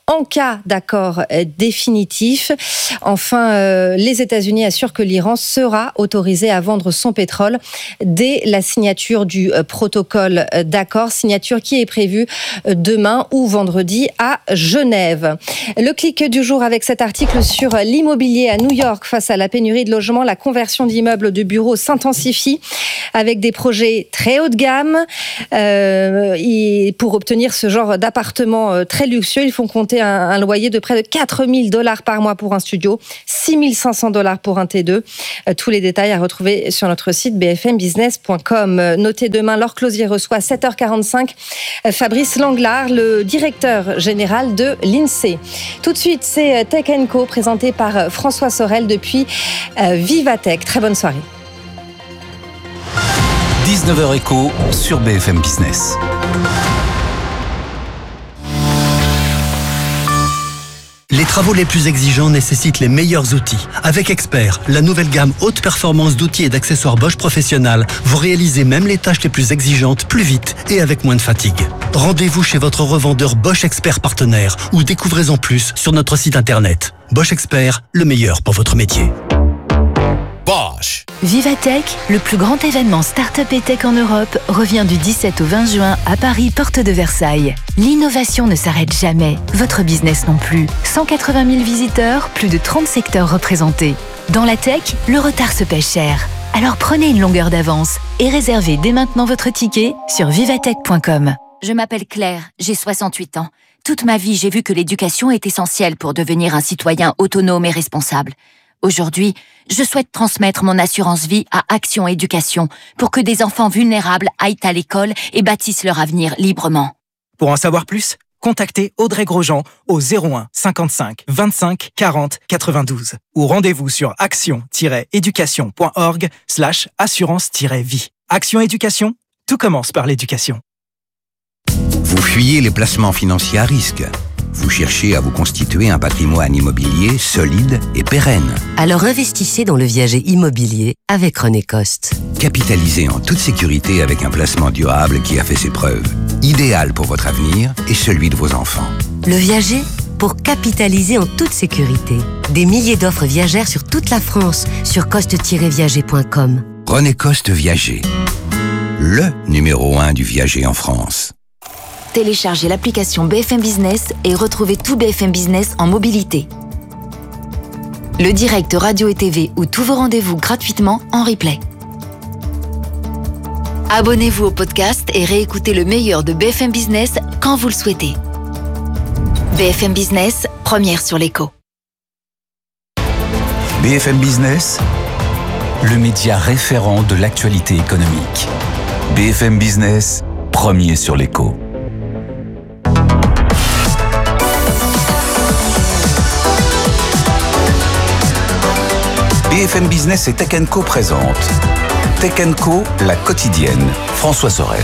en cas d'accord définitif. Enfin, euh, les États-Unis assurent que l'Iran sera autorisé à vendre son pétrole dès la signature du euh, protocole d'accord, signature qui est prévue demain ou vendredi à Genève. Le clic du jour avec cet article sur l'immobilier à New York. Face à la pénurie de logements, la conversion d'immeubles de bureaux s'intensifie avec des projets très haut de gamme. Euh, et pour obtenir ce genre d'appartement très luxueux, ils font compter un, un loyer de près de quatre mille dollars par mois pour un studio, six mille cinq cents dollars pour un T deux. Euh, tous les détails à retrouver sur notre site b f m business point com. Euh, notez demain, Laure Closier reçoit à sept heures quarante-cinq euh, Fabrice Langlard, le directeur général de l'INSEE. Tout de suite, c'est Tech and Co présenté par François Sorel depuis euh, Vivatech. Très bonne soirée. dix-neuf heures Éco sur B F M Business. Les travaux les plus exigeants nécessitent les meilleurs outils. Avec Expert, la nouvelle gamme haute performance d'outils et d'accessoires Bosch Professionnal, vous réalisez même les tâches les plus exigeantes plus vite et avec moins de fatigue. Rendez-vous chez votre revendeur Bosch Expert partenaire ou découvrez-en plus sur notre site internet. Bosch Expert, le meilleur pour votre métier. Bosch. Vivatech, le plus grand événement start-up et tech en Europe, revient du dix-sept au vingt juin à Paris, porte de Versailles. L'innovation ne s'arrête jamais, votre business non plus. cent quatre-vingt mille visiteurs, plus de trente secteurs représentés. Dans la tech, le retard se paie cher. Alors prenez une longueur d'avance et réservez dès maintenant votre ticket sur vivatech point com. Je m'appelle Claire, j'ai soixante-huit ans. Toute ma vie, j'ai vu que l'éducation est essentielle pour devenir un citoyen autonome et responsable. Aujourd'hui, je souhaite transmettre mon assurance vie à Action Éducation pour que des enfants vulnérables aillent à l'école et bâtissent leur avenir librement. Pour en savoir plus, contactez Audrey Grosjean au zéro un cinquante-cinq vingt-cinq quarante quatre-vingt-douze ou rendez-vous sur action-éducation.org slash assurance-vie. Action Éducation, tout commence par l'éducation. Vous fuyez les placements financiers à risque. Vous cherchez à vous constituer un patrimoine immobilier solide et pérenne. Alors investissez dans le viager immobilier avec René Coste. Capitalisez en toute sécurité avec un placement durable qui a fait ses preuves. Idéal pour votre avenir et celui de vos enfants. Le viager, pour capitaliser en toute sécurité. Des milliers d'offres viagères sur toute la France sur coste tiret viager point com. René Coste Viager, le numéro un du viager en France. Téléchargez l'application B F M Business et retrouvez tout B F M Business en mobilité. Le direct radio et T V ou tous vos rendez-vous gratuitement en replay. Abonnez-vous au podcast et réécoutez le meilleur de B F M Business quand vous le souhaitez. B F M Business, première sur l'écho. B F M Business, le média référent de l'actualité économique. B F M Business, premier sur l'écho. B F M Business et Tech and Co présente Tech and Co, la quotidienne. François Sorel.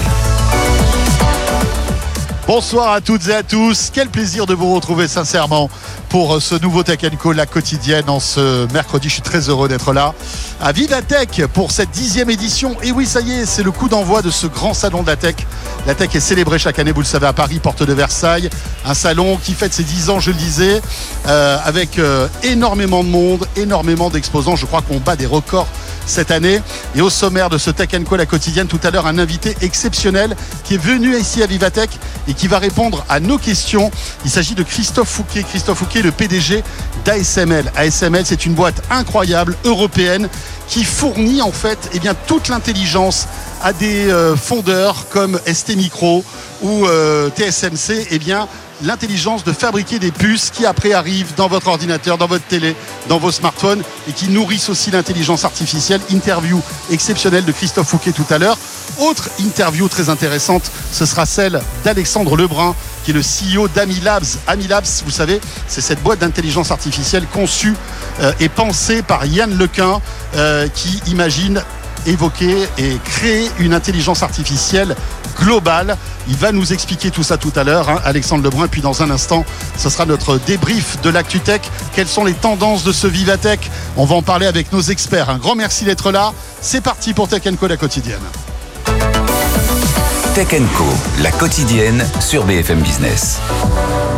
Bonsoir à toutes et à tous. Quel plaisir de vous retrouver sincèrement pour ce nouveau Tech and Co, la quotidienne, en ce mercredi. Je suis très heureux d'être là à Vivatech pour cette dixième édition. Et oui, ça y est, c'est le coup d'envoi de ce grand salon de la tech. La tech est célébrée chaque année, vous le savez, à Paris, porte de Versailles. Un salon qui fête ses dix ans, je le disais, euh, avec euh, énormément de monde, énormément d'exposants. Je crois qu'on bat des records cette année. Et au sommaire de ce Tech and Co, la quotidienne, tout à l'heure, un invité exceptionnel qui est venu ici à Vivatech et qui va répondre à nos questions. Il s'agit de Christophe Fouquet. Christophe Fouquet, le P D G d'A S M L. A S M L, c'est une boîte incroyable, européenne, qui fournit en fait eh bien, toute l'intelligence à des euh, fondeurs comme S T Micro ou euh, T S M C. Eh bien, l'intelligence de fabriquer des puces qui après arrivent dans votre ordinateur, dans votre télé, dans vos smartphones et qui nourrissent aussi l'intelligence artificielle. Interview exceptionnelle de Christophe Fouquet tout à l'heure. Autre interview très intéressante, ce sera celle d'Alexandre Lebrun, qui est le C E O d'Amilabs. Amilabs, vous savez, c'est cette boîte d'intelligence artificielle conçue euh, et pensée par Yann Lequin, euh, qui imagine évoquer et créer une intelligence artificielle globale. Il va nous expliquer tout ça tout à l'heure, hein, Alexandre Lebrun. Puis dans un instant, ce sera notre débrief de l'ActuTech. Quelles sont les tendances de ce Vivatech? On va en parler avec nos experts. Un grand merci d'être là. C'est parti pour Tech and Co, la quotidienne. Tech and Co, la quotidienne sur B F M Business.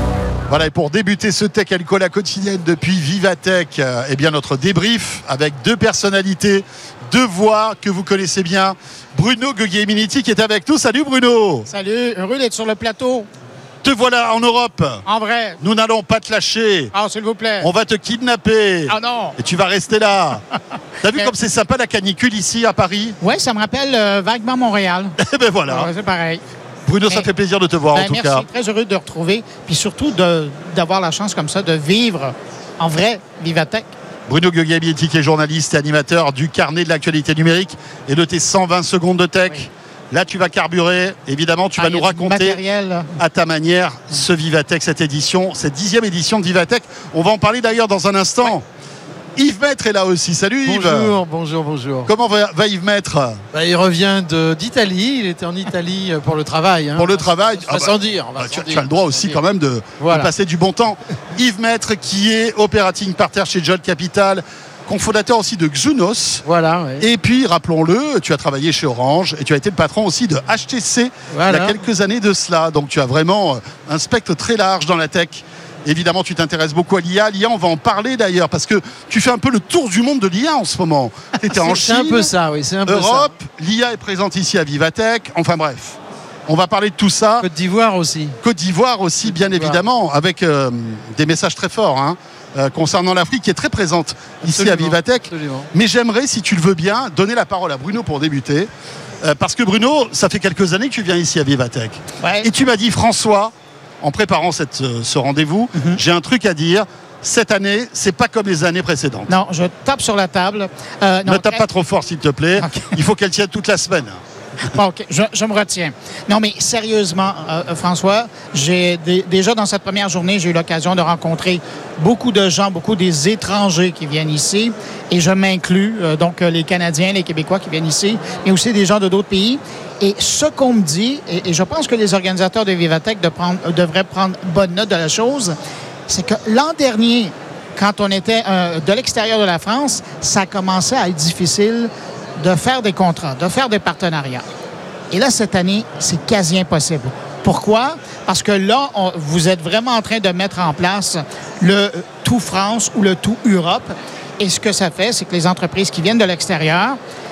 Voilà, et pour débuter ce Tech Co la quotidienne depuis Vivatech, euh, eh bien notre débrief avec deux personnalités, deux voix que vous connaissez bien. Bruno Guglielminetti qui est avec nous. Salut Bruno. Salut, heureux d'être sur le plateau. Te voilà en Europe. En vrai. Nous n'allons pas te lâcher. Ah, s'il vous plaît. On va te kidnapper. Ah non. Et tu vas rester là. T'as vu comme c'est sympa la canicule ici à Paris? Ouais, ça me rappelle euh, vaguement Montréal. Eh ben voilà. Ouais, c'est pareil. Bruno, Mais, ça fait plaisir de te voir ben, en tout merci, cas. Très heureux de te retrouver. Puis surtout de, d'avoir la chance comme ça de vivre en vrai Vivatech. Bruno Guglielminetti qui est journaliste et animateur du carnet de l'actualité numérique et de tes cent vingt secondes de tech. Oui. Là, tu vas carburer. Évidemment, tu ah, vas nous raconter à ta manière ce Vivatech, cette édition, cette dixième édition de Vivatech. On va en parler d'ailleurs dans un instant. Ouais. Yves Maître est là aussi. Salut Yves. Bonjour, bonjour, bonjour. Comment va, va Yves Maître? Bah, il revient de, d'Italie. Il était en Italie pour le travail. Hein. Pour le travail On va ah bah, sans dire. On va bah, sans tu, dire. tu as le droit aussi quand même de, voilà. de passer du bon temps. Yves Maître qui est operating partner chez John Capital, cofondateur aussi de Xunos. Voilà. Ouais. Et puis, rappelons-le, tu as travaillé chez Orange et tu as été le patron aussi de H T C voilà. il y a quelques années de cela. Donc, tu as vraiment un spectre très large dans la tech. Évidemment, tu t'intéresses beaucoup à l'I A. L'I A, on va en parler d'ailleurs parce que tu fais un peu le tour du monde de l'I A en ce moment. Tu étais en Chine, c'est un peu ça, oui. C'est un peu Europe, ça. L'I A est présente ici à Vivatech. Enfin bref, on va parler de tout ça. Côte d'Ivoire aussi. Côte d'Ivoire aussi, Côte bien d'Ivoire. Évidemment, avec euh, des messages très forts. Hein. Euh, concernant l'Afrique qui est très présente absolument, ici à Vivatech. Absolument. Mais j'aimerais, si tu le veux bien, donner la parole à Bruno pour débuter. Euh, parce que Bruno, ça fait quelques années que tu viens ici à Vivatech. Ouais. Et tu m'as dit, François, en préparant cette, ce rendez-vous, mm-hmm. j'ai un truc à dire. Cette année, c'est pas comme les années précédentes. Non, je tape sur la table. Euh, non, ne tape très... pas trop fort, s'il te plaît. Okay. Il faut qu'elle tienne toute la semaine. Bon, ok, je, je me retiens. Non, mais sérieusement, euh, François, j'ai d- déjà dans cette première journée, j'ai eu l'occasion de rencontrer beaucoup de gens, beaucoup des étrangers qui viennent ici, et je m'inclus, euh, donc les Canadiens, les Québécois qui viennent ici, mais aussi des gens de d'autres pays. Et ce qu'on me dit, et, et je pense que les organisateurs de Vivatech de prendre, euh, devraient prendre bonne note de la chose, c'est que l'an dernier, quand on était euh, de l'extérieur de la France, ça commençait à être difficile de faire des contrats, de faire des partenariats. Et là, cette année, c'est quasi impossible. Pourquoi? Parce que là, on, vous êtes vraiment en train de mettre en place le tout France ou le tout Europe. Et ce que ça fait, c'est que les entreprises qui viennent de l'extérieur,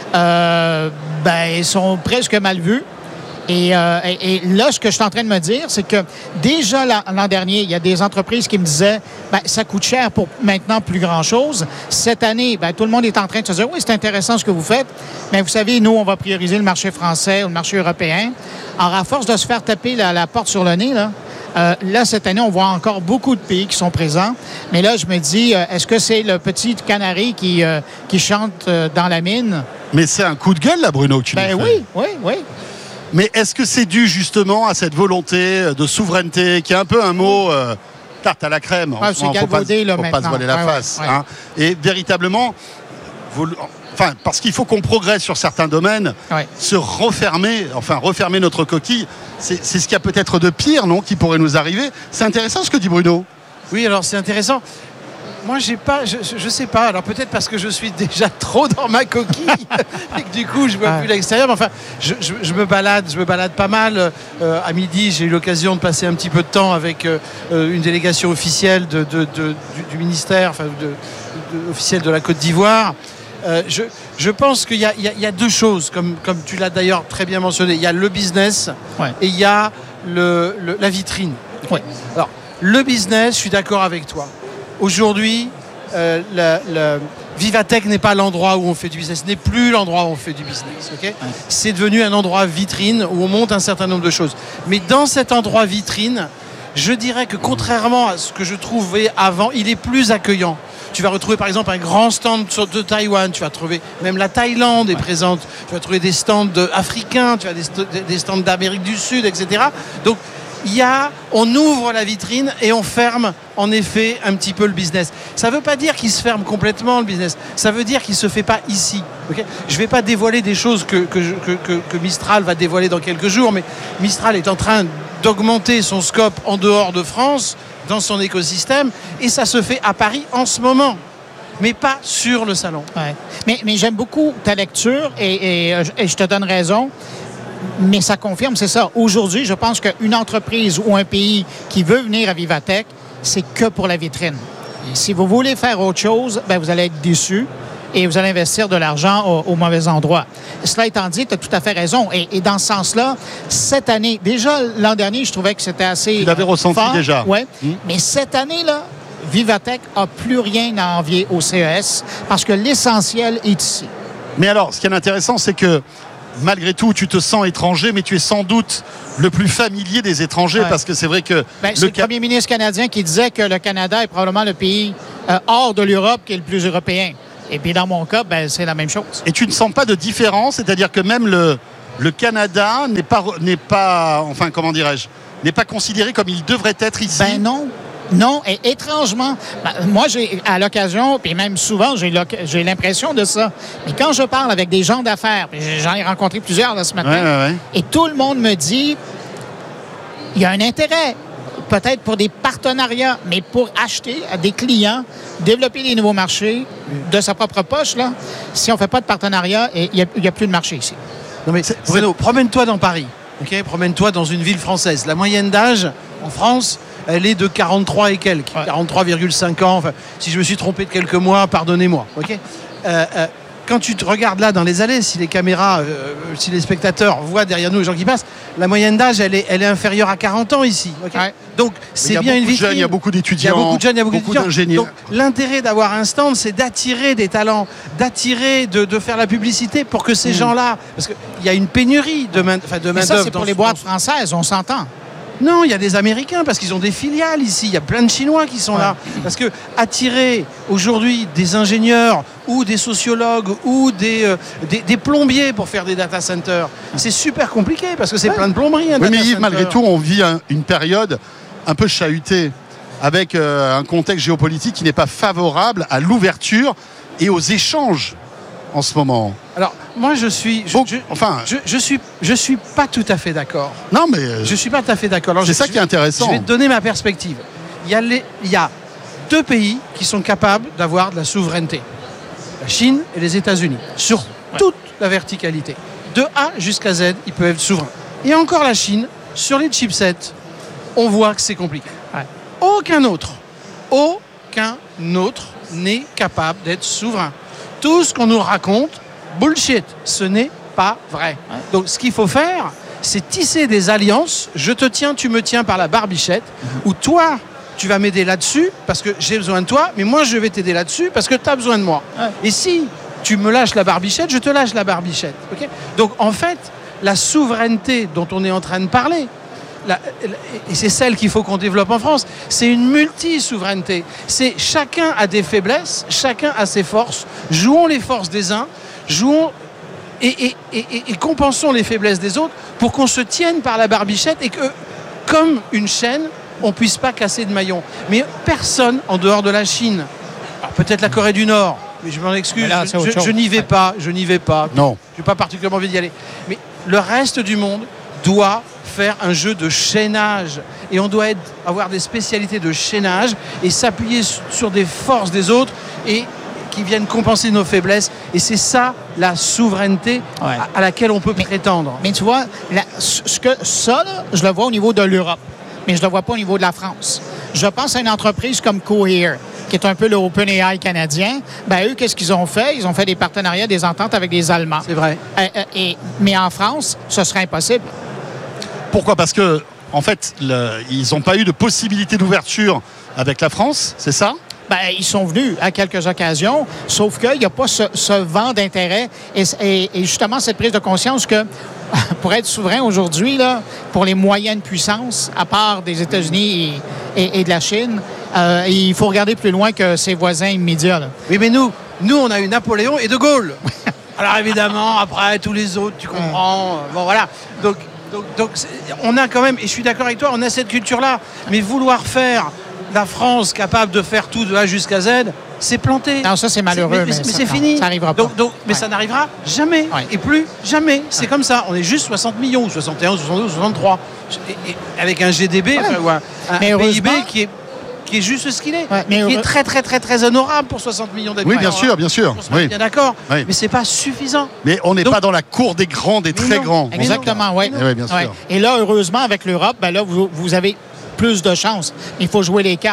euh, ben, sont presque mal vues. Et, euh, et, et là, ce que je suis en train de me dire, c'est que déjà l'an dernier, il y a des entreprises qui me disaient ben, ça coûte cher pour maintenant plus grand-chose. Cette année, ben, tout le monde est en train de se dire oui, c'est intéressant ce que vous faites, mais vous savez, nous, on va prioriser le marché français ou le marché européen. Alors, à force de se faire taper la, la porte sur le nez, là, euh, là, cette année, on voit encore beaucoup de pays qui sont présents. Mais là, je me dis, euh, est-ce que c'est le petit canari qui, euh, qui chante euh, dans la mine? Mais c'est un coup de gueule, là, Bruno, que tu ben nous oui, fais. oui, oui. Mais est-ce que c'est dû justement à cette volonté de souveraineté, qui est un peu un mot euh, tarte à la crème? Ah, c'est galvaudé, là, maintenant. Il ne faut pas se voiler la ouais, face. ouais, ouais. Hein. Et véritablement, vous, enfin, parce qu'il faut qu'on progresse sur certains domaines, ouais. se refermer, enfin refermer notre coquille, c'est, c'est ce qu'il y a peut-être de pire, non, qui pourrait nous arriver. C'est intéressant ce que dit Bruno. Oui, alors c'est intéressant. Moi, j'ai pas, je, je sais pas. Alors peut-être parce que je suis déjà trop dans ma coquille et que du coup, je vois ah. plus l'extérieur. Mais enfin, je, je, je me balade, je me balade pas mal. Euh, à midi, j'ai eu l'occasion de passer un petit peu de temps avec euh, une délégation officielle de, de, de, du, du ministère, enfin, de, de, officielle de la Côte d'Ivoire. Euh, je, je pense qu'il y a, il y a, il y a deux choses, comme, comme tu l'as d'ailleurs très bien mentionné. Il y a le business ouais. et il y a le, le, la vitrine. Ouais. Alors, le business, je suis d'accord avec toi. Aujourd'hui, euh, le, le Vivatech n'est pas l'endroit où on fait du business, n'est plus l'endroit où on fait du business. Okay ouais. C'est devenu un endroit vitrine où on monte un certain nombre de choses. Mais dans cet endroit vitrine, je dirais que contrairement à ce que je trouvais avant, il est plus accueillant. Tu vas retrouver par exemple un grand stand de Taïwan, tu vas trouver même la Thaïlande est ouais. présente, tu vas trouver des stands africains, tu as des, des stands d'Amérique du Sud, et cetera. Donc, il y a, on ouvre la vitrine et on ferme en effet un petit peu le business. Ça ne veut pas dire qu'il se ferme complètement le business. Ça veut dire qu'il ne se fait pas ici. Okay, je ne vais pas dévoiler des choses que, que, que, que, que Mistral va dévoiler dans quelques jours, mais Mistral est en train d'augmenter son scope en dehors de France, dans son écosystème, et ça se fait à Paris en ce moment. Mais pas sur le salon. Ouais. Mais, mais j'aime beaucoup ta lecture et, et, et je te donne raison. Mais ça confirme, c'est ça. Aujourd'hui, je pense qu'une entreprise ou un pays qui veut venir à Vivatech, c'est que pour la vitrine. Si vous voulez faire autre chose, ben, vous allez être déçu et vous allez investir de l'argent au, au mauvais endroit. Cela étant dit, tu as tout à fait raison. Et, et dans ce sens-là, cette année, déjà l'an dernier, je trouvais que c'était assez. Tu l'avais ressenti fort, déjà. Oui. Mmh. Mais cette année-là, Vivatech n'a plus rien à envier au C E S parce que l'essentiel est ici. Mais alors, ce qui est intéressant, c'est que malgré tout, tu te sens étranger, mais tu es sans doute le plus familier des étrangers ouais. parce que c'est vrai que... Ben, c'est le, le ca... premier ministre canadien qui disait que le Canada est probablement le pays euh, hors de l'Europe qui est le plus européen. Et puis dans mon cas, ben, c'est la même chose. Et tu ne sens pas de différence, c'est-à-dire que même le, le Canada n'est pas, n'est pas, enfin comment dirais-je, n'est pas considéré comme il devrait être ici? Ben non. Non, et étrangement, ben, moi, j'ai à l'occasion, puis même souvent, j'ai, j'ai l'impression de ça. Mais quand je parle avec des gens d'affaires, j'en ai rencontré plusieurs là, ce matin, ouais, ouais, ouais. et tout le monde me dit, il y a un intérêt, peut-être pour des partenariats, mais pour acheter à des clients, développer des nouveaux marchés de sa propre poche, là, si on ne fait pas de partenariat, il n'y a, a plus de marché ici. Non mais Bruno, promène-toi dans Paris, ok? Promène-toi dans une ville française. La moyenne d'âge en France, elle est de quarante-trois et quelques, ouais. quarante-trois virgule cinq ans. Enfin, si je me suis trompé de quelques mois, pardonnez-moi. Okay euh, euh, quand tu te regardes là dans les allées, si les caméras, euh, si les spectateurs voient derrière nous les gens qui passent, la moyenne d'âge, elle est, elle est inférieure à quarante ans ici. Okay ouais. Donc, c'est bien une vitrine. Il y a beaucoup d'étudiants. Il y a beaucoup de jeunes, il y a beaucoup, beaucoup d'ingénieurs. Donc, l'intérêt d'avoir un stand, c'est d'attirer des talents, d'attirer, de, de faire la publicité pour que ces mmh. gens-là... Parce qu'il y a une pénurie de main, de main-d'œuvre. Ça, c'est pour les boîtes françaises, on s'entend. Non, il y a des Américains parce qu'ils ont des filiales ici. Il y a plein de Chinois qui sont ouais. là. Parce que attirer aujourd'hui des ingénieurs ou des sociologues ou des, euh, des, des plombiers pour faire des data centers, c'est super compliqué parce que c'est ouais. plein de plomberies. Oui, mais Yves, malgré tout, on vit un, une période un peu chahutée avec euh, un contexte géopolitique qui n'est pas favorable à l'ouverture et aux échanges en ce moment. Alors, moi, je suis, je, je, enfin, je, je suis, je suis pas tout à fait d'accord. Non, mais je suis pas tout à fait d'accord. Alors, c'est je, ça je, qui est intéressant. Je vais te donner ma perspective. Il y a, les, il y a deux pays qui sont capables d'avoir de la souveraineté la Chine et les États-Unis sur ouais. toute la verticalité. De A jusqu'à Z, ils peuvent être souverains. Et encore la Chine sur les chipsets, on voit que c'est compliqué. Ouais. Aucun autre, aucun autre n'est capable d'être souverain. Tout ce qu'on nous raconte, bullshit, ce n'est pas vrai. Ouais. Donc ce qu'il faut faire, c'est tisser des alliances, je te tiens, tu me tiens par la barbichette, mmh. où toi, tu vas m'aider là-dessus parce que j'ai besoin de toi, mais moi je vais t'aider là-dessus parce que tu as besoin de moi. Ouais. Et si tu me lâches la barbichette, je te lâche la barbichette. Okay ? Donc en fait, la souveraineté dont on est en train de parler, La, et c'est celle qu'il faut qu'on développe en France, c'est une multi-souveraineté. C'est chacun a des faiblesses, chacun a ses forces. Jouons les forces des uns, jouons et, et, et, et compensons les faiblesses des autres pour qu'on se tienne par la barbichette et que, comme une chaîne, on ne puisse pas casser de maillon. Mais personne en dehors de la Chine, peut-être la Corée du Nord, mais je m'en excuse, là, je, je, je n'y vais pas, je n'y vais pas. Non. Je n'ai pas particulièrement envie d'y aller. Mais le reste du monde doit faire un jeu de chaînage et on doit être, avoir des spécialités de chaînage et s'appuyer sur des forces des autres et qui viennent compenser nos faiblesses et c'est ça la souveraineté ouais. à, à laquelle on peut mais, prétendre. Mais tu vois, la, ce que, ça, là, je le vois au niveau de l'Europe, mais je ne le vois pas au niveau de la France. Je pense à une entreprise comme Cohere, qui est un peu le OpenAI canadien. Ben, eux, qu'est-ce qu'ils ont fait? Ils ont fait des partenariats, des ententes avec des Allemands. C'est vrai. Euh, euh, et, mais en France, ce serait impossible. Pourquoi? Parce que, en fait, le, ils n'ont pas eu de possibilité d'ouverture avec la France, c'est ça? Ben, ils sont venus à quelques occasions, sauf qu'il n'y a pas ce, ce vent d'intérêt et, et, et justement cette prise de conscience que pour être souverain aujourd'hui, là, pour les moyennes puissances, à part des États-Unis et, et, et de la Chine, euh, il faut regarder plus loin que ses voisins immédiats. Là. Oui, mais nous, nous, on a eu Napoléon et De Gaulle. Alors évidemment, après, tous les autres, tu comprends. Bon, voilà. Donc, donc, donc on a quand même, et je suis d'accord avec toi, on a cette culture-là. Mais vouloir faire la France capable de faire tout de A jusqu'à Z, c'est planté. Non, ça c'est malheureux. Mais, mais, mais mais ça, c'est fini. Ça n'arrivera pas. Donc, donc, mais ouais. ça n'arrivera jamais. Ouais. Et plus jamais. C'est ouais. comme ça. On est juste soixante millions, soixante et un, soixante-deux, soixante-trois. Et, et avec un G D B, ouais. enfin, un mais P I B qui est, qui est juste ce qu'il est. Ouais, mais qui est très, très, très, très honorable pour soixante millions d'habitants. Oui, bien sûr, bien sûr. On oui. bien d'accord. Oui. Mais c'est pas suffisant. Mais on n'est pas dans la cour des grands, des très non. grands. Exactement, oui. Oui, bien sûr. Ouais. Et là, heureusement, avec l'Europe, ben là, vous, vous avez plus de chance. Il faut jouer les cartes.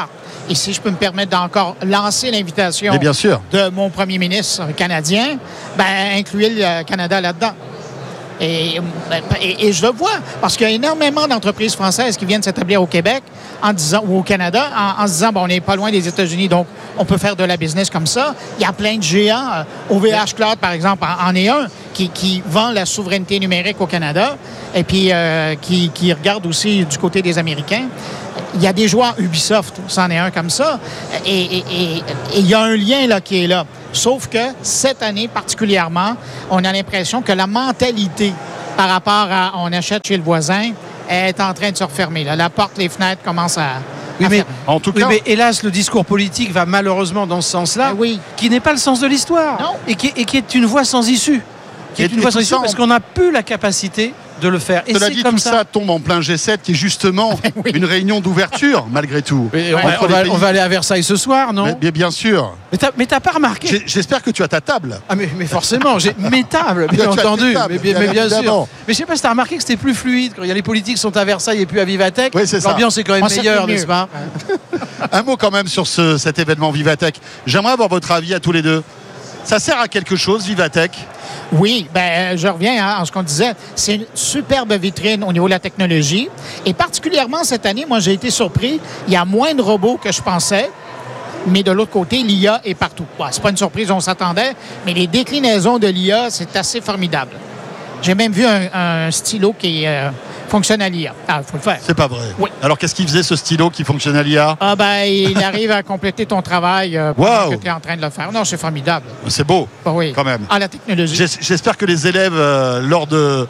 Et si je peux me permettre d'encore lancer l'invitation Mais bien sûr. de mon premier ministre canadien, ben, incluez le Canada là-dedans. Et, et, et je le vois, parce qu'il y a énormément d'entreprises françaises qui viennent s'établir au Québec en disant, ou au Canada en, en se disant, bon, on n'est pas loin des États-Unis, donc on peut faire de la business comme ça. Il y a plein de géants. O V H Cloud, par exemple, en, en est un qui, qui vend la souveraineté numérique au Canada et puis euh, qui, qui regarde aussi du côté des Américains. Il y a des joueurs Ubisoft, c'en est un comme ça. Et il y a un lien là qui est là. Sauf que cette année particulièrement, on a l'impression que la mentalité par rapport à on achète chez le voisin est en train de se refermer. Là. La porte, les fenêtres commencent à... Oui, mais, en tout oui, cas, mais hélas, le discours politique va malheureusement dans ce sens-là, ben oui. qui n'est pas le sens de l'histoire et qui, et qui est une voie sans issue. Qui est Et- une et voie tout sans issue ça, parce on- qu'on n'a plus la capacité de le faire. Et Cela c'est dit, comme tout ça. tombe en plein G sept, qui est justement une réunion d'ouverture, malgré tout. Et on, entre va, on les va- pays. on va aller à Versailles ce soir, non? Mais, mais bien sûr. Mais t'as, mais t'as pas remarqué? J'ai- J'espère que tu as ta table. Ah mais, mais forcément, j'ai mes tables, bien Tu as tes entendu, tables, mais, bien- bien mais bien sûr. évidemment. Mais je sais pas si t'as remarqué que c'était plus fluide quand il y a les politiques qui sont à Versailles et puis à Vivatech. Oui, c'est ça. L'ambiance est quand même Moi, ça meilleure, fait mieux. n'est-ce pas? Un mot quand même sur ce- cet événement Vivatech. J'aimerais avoir votre avis à tous les deux. Ça sert à quelque chose, Vivatech? Oui, ben, je reviens hein, à ce qu'on disait. C'est une superbe vitrine au niveau de la technologie. Et particulièrement cette année, moi, j'ai été surpris. Il y a moins de robots que je pensais. Mais de l'autre côté, l'I A est partout. Bon, c'est pas une surprise, on s'attendait. Mais les déclinaisons de l'I A, c'est assez formidable. J'ai même vu un, un stylo qui euh, fonctionne à l'I A. Ah, il faut le faire. C'est pas vrai. Oui. Alors qu'est-ce qu'il faisait ce stylo qui fonctionne à l'I A? Ah ben, il arrive à compléter ton travail euh, pendant Wow. que tu es en train de le faire. Non, c'est formidable. C'est beau, Ah oui. quand même. Ah, la technologie. J'es- J'espère que les élèves, euh, lors de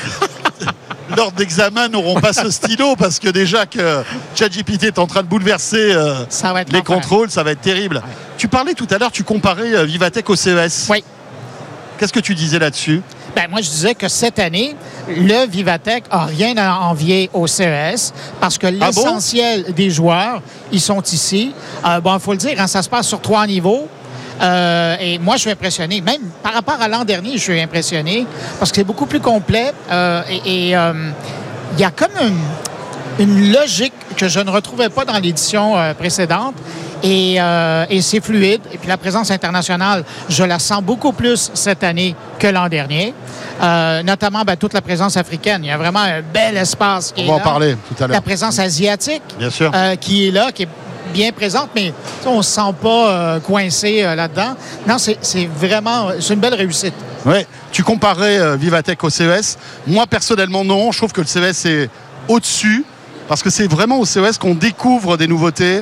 lors d'examen, n'auront pas ce stylo, parce que déjà que ChatGPT est en train de bouleverser euh, Ça va être les l'enfer. contrôles, ça va être terrible. Tu parlais tout à l'heure, tu comparais euh, Vivatech au C E S. Oui. Qu'est-ce que tu disais là-dessus? Ben, moi, je disais que cette année, le Vivatech n'a rien à envier au C E S parce que Ah bon? l'essentiel des joueurs, ils sont ici. Euh, bon, il faut le dire, hein, ça se passe sur trois niveaux. Euh, et moi, je suis impressionné. Même par rapport à l'an dernier, je suis impressionné parce que c'est beaucoup plus complet. Euh, et et, euh, il y a comme une, une logique que je ne retrouvais pas dans l'édition euh, précédente. Et, euh, et c'est fluide. Et puis la présence internationale, je la sens beaucoup plus cette année que l'an dernier. Euh, notamment ben, toute la présence africaine. Il y a vraiment un bel espace qui On est va en là. parler tout à l'heure. La présence asiatique Bien sûr. euh, qui est là, qui est bien présente, mais on ne se sent pas euh, coincé euh, là-dedans. Non, c'est c'est vraiment c'est une belle réussite. Ouais. Tu comparais euh, Vivatech au C E S. Moi, personnellement, non. Je trouve que le C E S est au-dessus, parce que c'est vraiment au C E S qu'on découvre des nouveautés.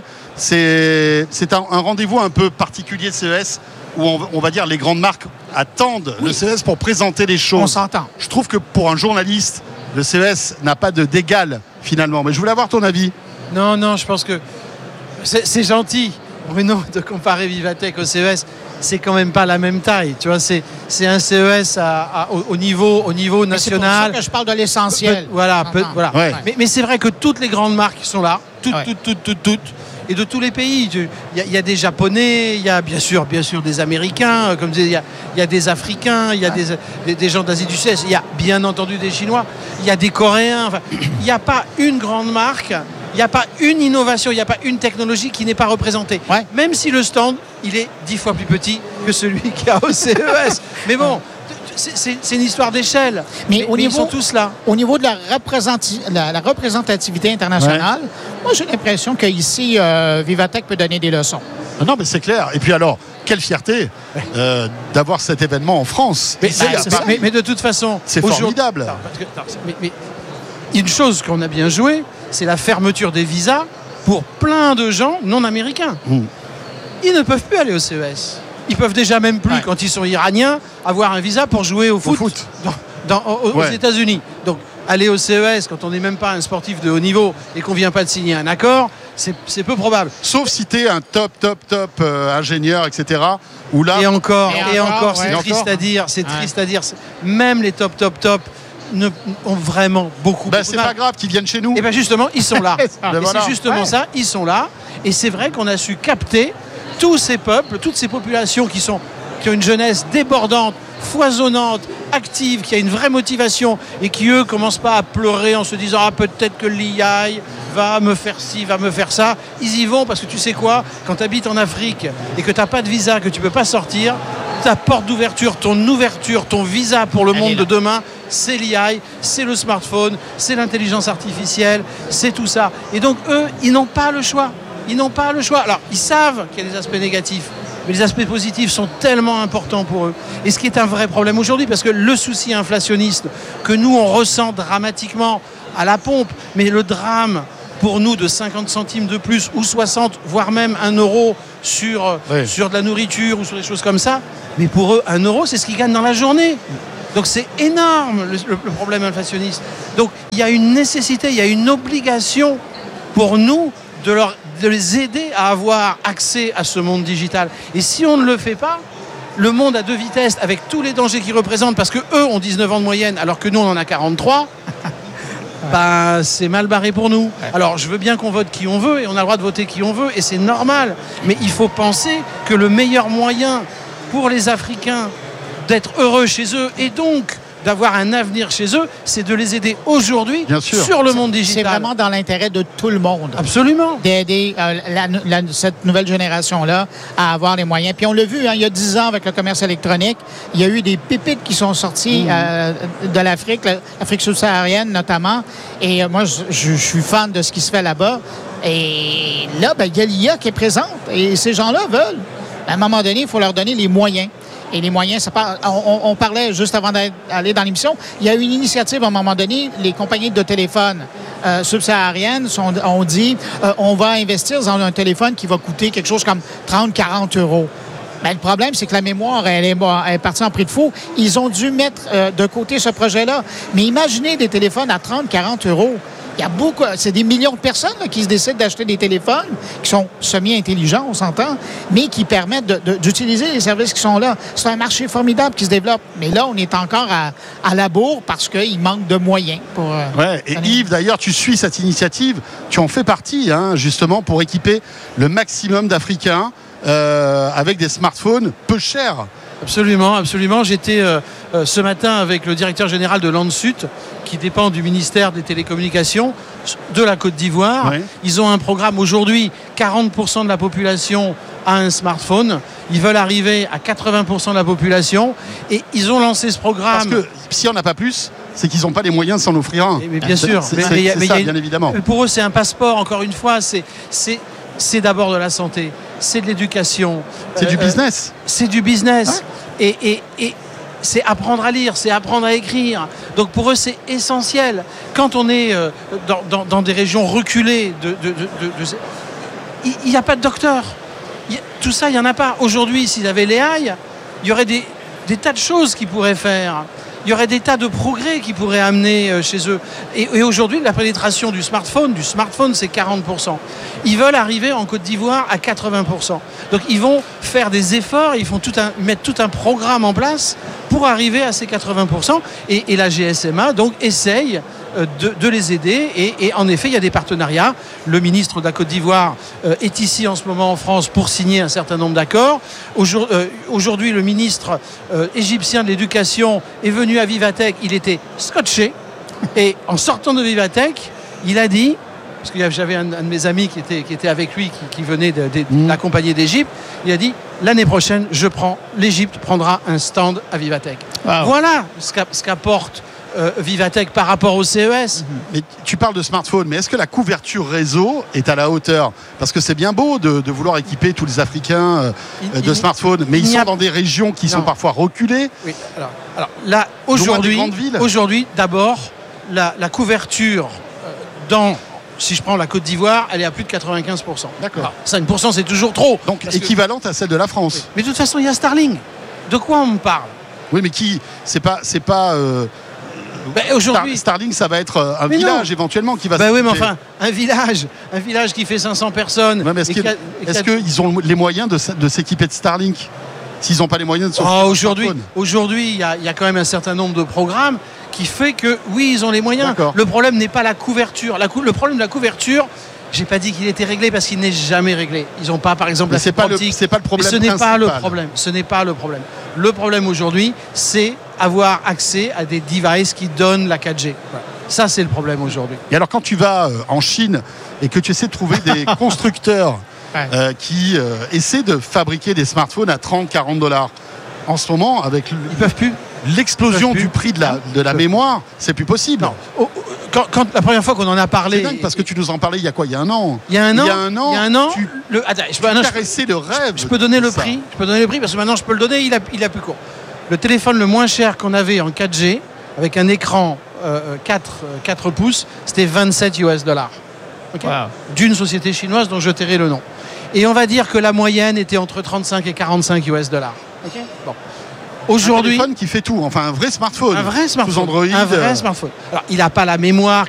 C'est c'est un, un rendez-vous un peu particulier de C E S, où on, on va dire les grandes marques attendent le C E S pour présenter les choses. On s'entend. Je trouve que pour un journaliste, le C E S n'a pas de d'égal finalement. Mais je voulais avoir ton avis. Non, non, je pense que c'est c'est gentil, Bruno, de comparer Vivatech au C E S. C'est quand même pas la même taille. Tu vois, c'est c'est un C E S à, à- au, au niveau, au niveau Mais c'est pour national. ça que je parle de l'essentiel. Peu- Voilà, peu- Entends. voilà. Ouais. Mais, mais c'est vrai que toutes les grandes marques sont là, toutes, Ouais. toutes, toutes, toutes, toutes, et de tous les pays. Tu- Il y, a- il y a des Japonais, il y a bien sûr, bien sûr des Américains, euh, comme je disais, il y a, il y a des Africains, il y a des, des, des gens d'Asie du Sud-Est, il y a bien entendu des Chinois, il y a des Coréens. Enfin, il n'y a pas une grande marque, il n'y a pas une innovation, il n'y a pas une technologie qui n'est pas représentée. Ouais. Même si le stand, il est dix fois plus petit que celui qu'il y a au C E S. Mais bon, c'est- c'est c'est une histoire d'échelle. Mais au ils niveau- sont tous là. Au niveau de la, représenti- la, la représentativité internationale, moi j'ai l'impression qu'ici, euh, Vivatech peut donner des leçons. Ah non, mais c'est clair. Et puis alors, quelle fierté euh, d'avoir cet événement en France. Mais, Ici, c'est- à c'est- Paris. mais- mais de toute façon, C'est aujourd'hui- formidable. Non, parce que- non, c'est- mais- mais une chose qu'on a bien joué, c'est la fermeture des visas pour plein de gens non américains. Mm. Ils ne peuvent plus aller au C E S. Ils peuvent déjà même plus, Ouais. quand ils sont iraniens, avoir un visa pour jouer au foot, foot. dans- dans- aux, aux Ouais. États-Unis. Donc, aller au C E S quand on n'est même pas un sportif de haut niveau et qu'on vient pas de signer un accord, c'est c'est peu probable. Sauf si tu es un top, top, top euh, ingénieur, et cetera. Où là, Et encore, Et et encore, encore, c'est ouais. triste Encore. à dire, c'est Ouais. triste à dire. C'est- Même les top, top, top ne, ont vraiment beaucoup, bah, beaucoup c'est de mal. pas grave qu'ils viennent chez nous. Et bien justement, ils sont là. Ben Et voilà. c'est justement Ouais. ça, ils sont là. Et c'est vrai qu'on a su capter tous ces peuples, toutes ces populations qui, sont, qui ont une jeunesse débordante, foisonnante, active, qui a une vraie motivation et qui, eux, commencent pas à pleurer en se disant « Ah, peut-être que l'I A va me faire ci, va me faire ça. Ils y vont parce que tu sais quoi, quand tu habites en Afrique et que tu n'as pas de visa, que tu ne peux pas sortir, ta porte d'ouverture, ton ouverture, ton visa pour le monde de demain, c'est l'I A, c'est le smartphone, c'est l'intelligence artificielle, c'est tout ça. Et donc eux, ils n'ont pas le choix. Ils n'ont pas le choix. Alors, ils savent qu'il y a des aspects négatifs, mais les aspects positifs sont tellement importants pour eux. Et ce qui est un vrai problème aujourd'hui, parce que le souci inflationniste que nous, on ressent dramatiquement à la pompe, mais le drame pour nous de cinquante centimes de plus ou soixante, voire même un euro sur, oui. sur de la nourriture ou sur des choses comme ça, mais pour eux, un euro, c'est ce qu'ils gagnent dans la journée. Donc c'est énorme le, le, le problème inflationniste. Donc il y a une nécessité, il y a une obligation pour nous de, leur, de les aider à avoir accès à ce monde digital. Et si on ne le fait pas, le monde à deux vitesses, avec tous les dangers qu'ils représentent, parce qu'eux ont dix-neuf ans de moyenne, alors que nous on en a quarante-trois, bah, c'est mal barré pour nous. Alors je veux bien qu'on vote qui on veut, et on a le droit de voter qui on veut, et c'est normal. Mais il faut penser que le meilleur moyen pour les Africains d'être heureux chez eux, et donc d'avoir un avenir chez eux, c'est de les aider aujourd'hui sur le monde digital. C'est vraiment dans l'intérêt de tout le monde. Absolument. D'aider euh, la, la, cette nouvelle génération-là à avoir les moyens. Puis on l'a vu, hein, il y a dix ans avec le commerce électronique, il y a eu des pépites qui sont sorties mmh. euh, de l'Afrique, l'Afrique subsaharienne notamment. Et euh, moi, je, je, je suis fan de ce qui se fait là-bas. Et là, ben, il y a l'I A qui est présente. Et ces gens-là veulent. À un moment donné, il faut leur donner les moyens. Et les moyens, ça part, on, on parlait juste avant d'aller dans l'émission, il y a eu une initiative à un moment donné, les compagnies de téléphone euh, subsahariennes sont, ont dit euh, on va investir dans un téléphone qui va coûter quelque chose comme trente à quarante euros. Ben, le problème, c'est que la mémoire, elle est, elle est partie en prix de fou. Ils ont dû mettre euh, de côté ce projet-là. Mais imaginez des téléphones à trente à quarante euros. Il y a beaucoup, c'est des millions de personnes là, qui se décident d'acheter des téléphones qui sont semi-intelligents, on s'entend, mais qui permettent de, de, d'utiliser les services qui sont là. C'est un marché formidable qui se développe. Mais là, on est encore à, à la bourre parce qu'il manque de moyens pour... Euh, ouais, et Yves, d'ailleurs, tu suis cette initiative. Tu en fais partie, hein, justement, pour équiper le maximum d'Africains euh, avec des smartphones peu chers. Absolument, absolument. J'étais euh, euh, ce matin avec le directeur général de Landsut, qui dépend du ministère des Télécommunications de la Côte d'Ivoire. Oui. Ils ont un programme aujourd'hui, quarante pour cent de la population a un smartphone. Ils veulent arriver à quatre-vingts pour cent de la population et ils ont lancé ce programme. Parce que s'il n'y en a pas plus, c'est qu'ils n'ont pas les moyens de s'en offrir un. Mais bien sûr, c'est, mais, c'est, mais, c'est mais ça, a, bien évidemment. Pour eux, c'est un passeport, encore une fois, c'est, c'est, c'est d'abord de la santé, c'est de l'éducation. C'est euh, du business. Euh, c'est du business. Hein et, et, et c'est apprendre à lire, c'est apprendre à écrire. Donc pour eux, c'est essentiel. Quand on est euh, dans, dans, dans des régions reculées, de, de, de, de, de, il n'y a pas de docteur. Il, tout ça, il n'y en a pas. Aujourd'hui, s'il y avait l'A I, il y aurait des, des tas de choses qu'ils pourraient faire. Il y aurait des tas de progrès qui pourraient amener euh, chez eux. Et, et aujourd'hui, la pénétration du smartphone, du smartphone, c'est quarante pour cent. Ils veulent arriver en Côte d'Ivoire à quatre-vingts pour cent. Donc ils vont faire des efforts, ils vont tout un, mettre tout un programme en place pour arriver à ces quatre-vingts pour cent. Et, et la G S M A donc essaye de, de les aider. Et, et en effet, il y a des partenariats. Le ministre de la Côte d'Ivoire euh, est ici en ce moment en France pour signer un certain nombre d'accords. Aujourd'hui, euh, aujourd'hui le ministre euh, égyptien de l'Éducation est venu à Vivatech. Il était scotché. Et en sortant de Vivatech, il a dit, parce que j'avais un, un de mes amis qui était, qui était avec lui, qui, qui venait de, de, de l'accompagner d'Égypte, il a dit, l'année prochaine, je prends, l'Égypte prendra un stand à Vivatech. Wow. Voilà ce, qu'a, ce qu'apporte euh, Vivatech par rapport au C E S. Mais tu parles de smartphone, mais est-ce que la couverture réseau est à la hauteur ? Parce que c'est bien beau de, de vouloir équiper tous les Africains euh, il, de il, smartphones, mais il ils sont a... dans des régions qui non. sont parfois reculées. Oui, alors, alors là, aujourd'hui, aujourd'hui d'abord, la, la couverture euh, dans... Si je prends la Côte d'Ivoire, elle est à plus de quatre-vingt-quinze pour cent. D'accord. Alors, cinq pour cent, c'est toujours trop. Donc équivalente que... à celle de la France. Oui. Mais de toute façon, il y a Starlink. De quoi on me parle ? Oui, mais qui ? C'est pas... C'est pas euh... ben, aujourd'hui... Star, Starlink, ça va être un mais village non. éventuellement qui va ben se... Oui, mais enfin, un village, un village qui fait cinq cents personnes. Ouais, mais est-ce, que, a, est-ce qu'ils ont les moyens de, de s'équiper de Starlink ? S'ils n'ont pas les moyens de se oh, aujourd'hui, aujourd'hui, il y, y a quand même un certain nombre de programmes qui fait que, oui, ils ont les moyens. D'accord. Le problème n'est pas la couverture. La cou- le problème de la couverture, j'ai pas dit qu'il était réglé parce qu'il n'est jamais réglé. Ils n'ont pas, par exemple, mais la c'est pas le, c'est pas le problème. Mais ce n'est principal. pas le problème. Ce n'est pas le problème. Le problème aujourd'hui, c'est avoir accès à des devices qui donnent la quatre G. Voilà. Ça, c'est le problème aujourd'hui. Et alors, quand tu vas euh, en Chine et que tu essaies de trouver des constructeurs ouais. euh, qui euh, essaient de fabriquer des smartphones à trente, quarante dollars, en ce moment, avec le, ils peuvent plus. l'explosion Ils peuvent du plus. prix de la, de la mémoire, c'est plus possible. Non. Oh, oh, quand, quand la première fois qu'on en a parlé, c'est dingue parce que tu nous en parlais il y a quoi? Il y a un an. Il y a un an. Il y a un an. Il y a un an. Tu, le, attends, je tu peux, non, caressais le rêve. Je peux donner le ça. prix. Je peux donner le prix parce que maintenant je peux le donner. Il a, il a plus court. Le téléphone le moins cher qu'on avait en quatre G avec un écran euh, quatre pouces, c'était vingt-sept U S dollars. Okay wow. D'une société chinoise dont je tairai le nom. Et on va dire que la moyenne était entre trente-cinq et quarante-cinq U S dollars. Okay bon. Aujourd'hui, un téléphone qui fait tout, enfin un vrai smartphone. Un vrai smartphone. Sous Android. Un vrai smartphone. Alors, il n'a pas la mémoire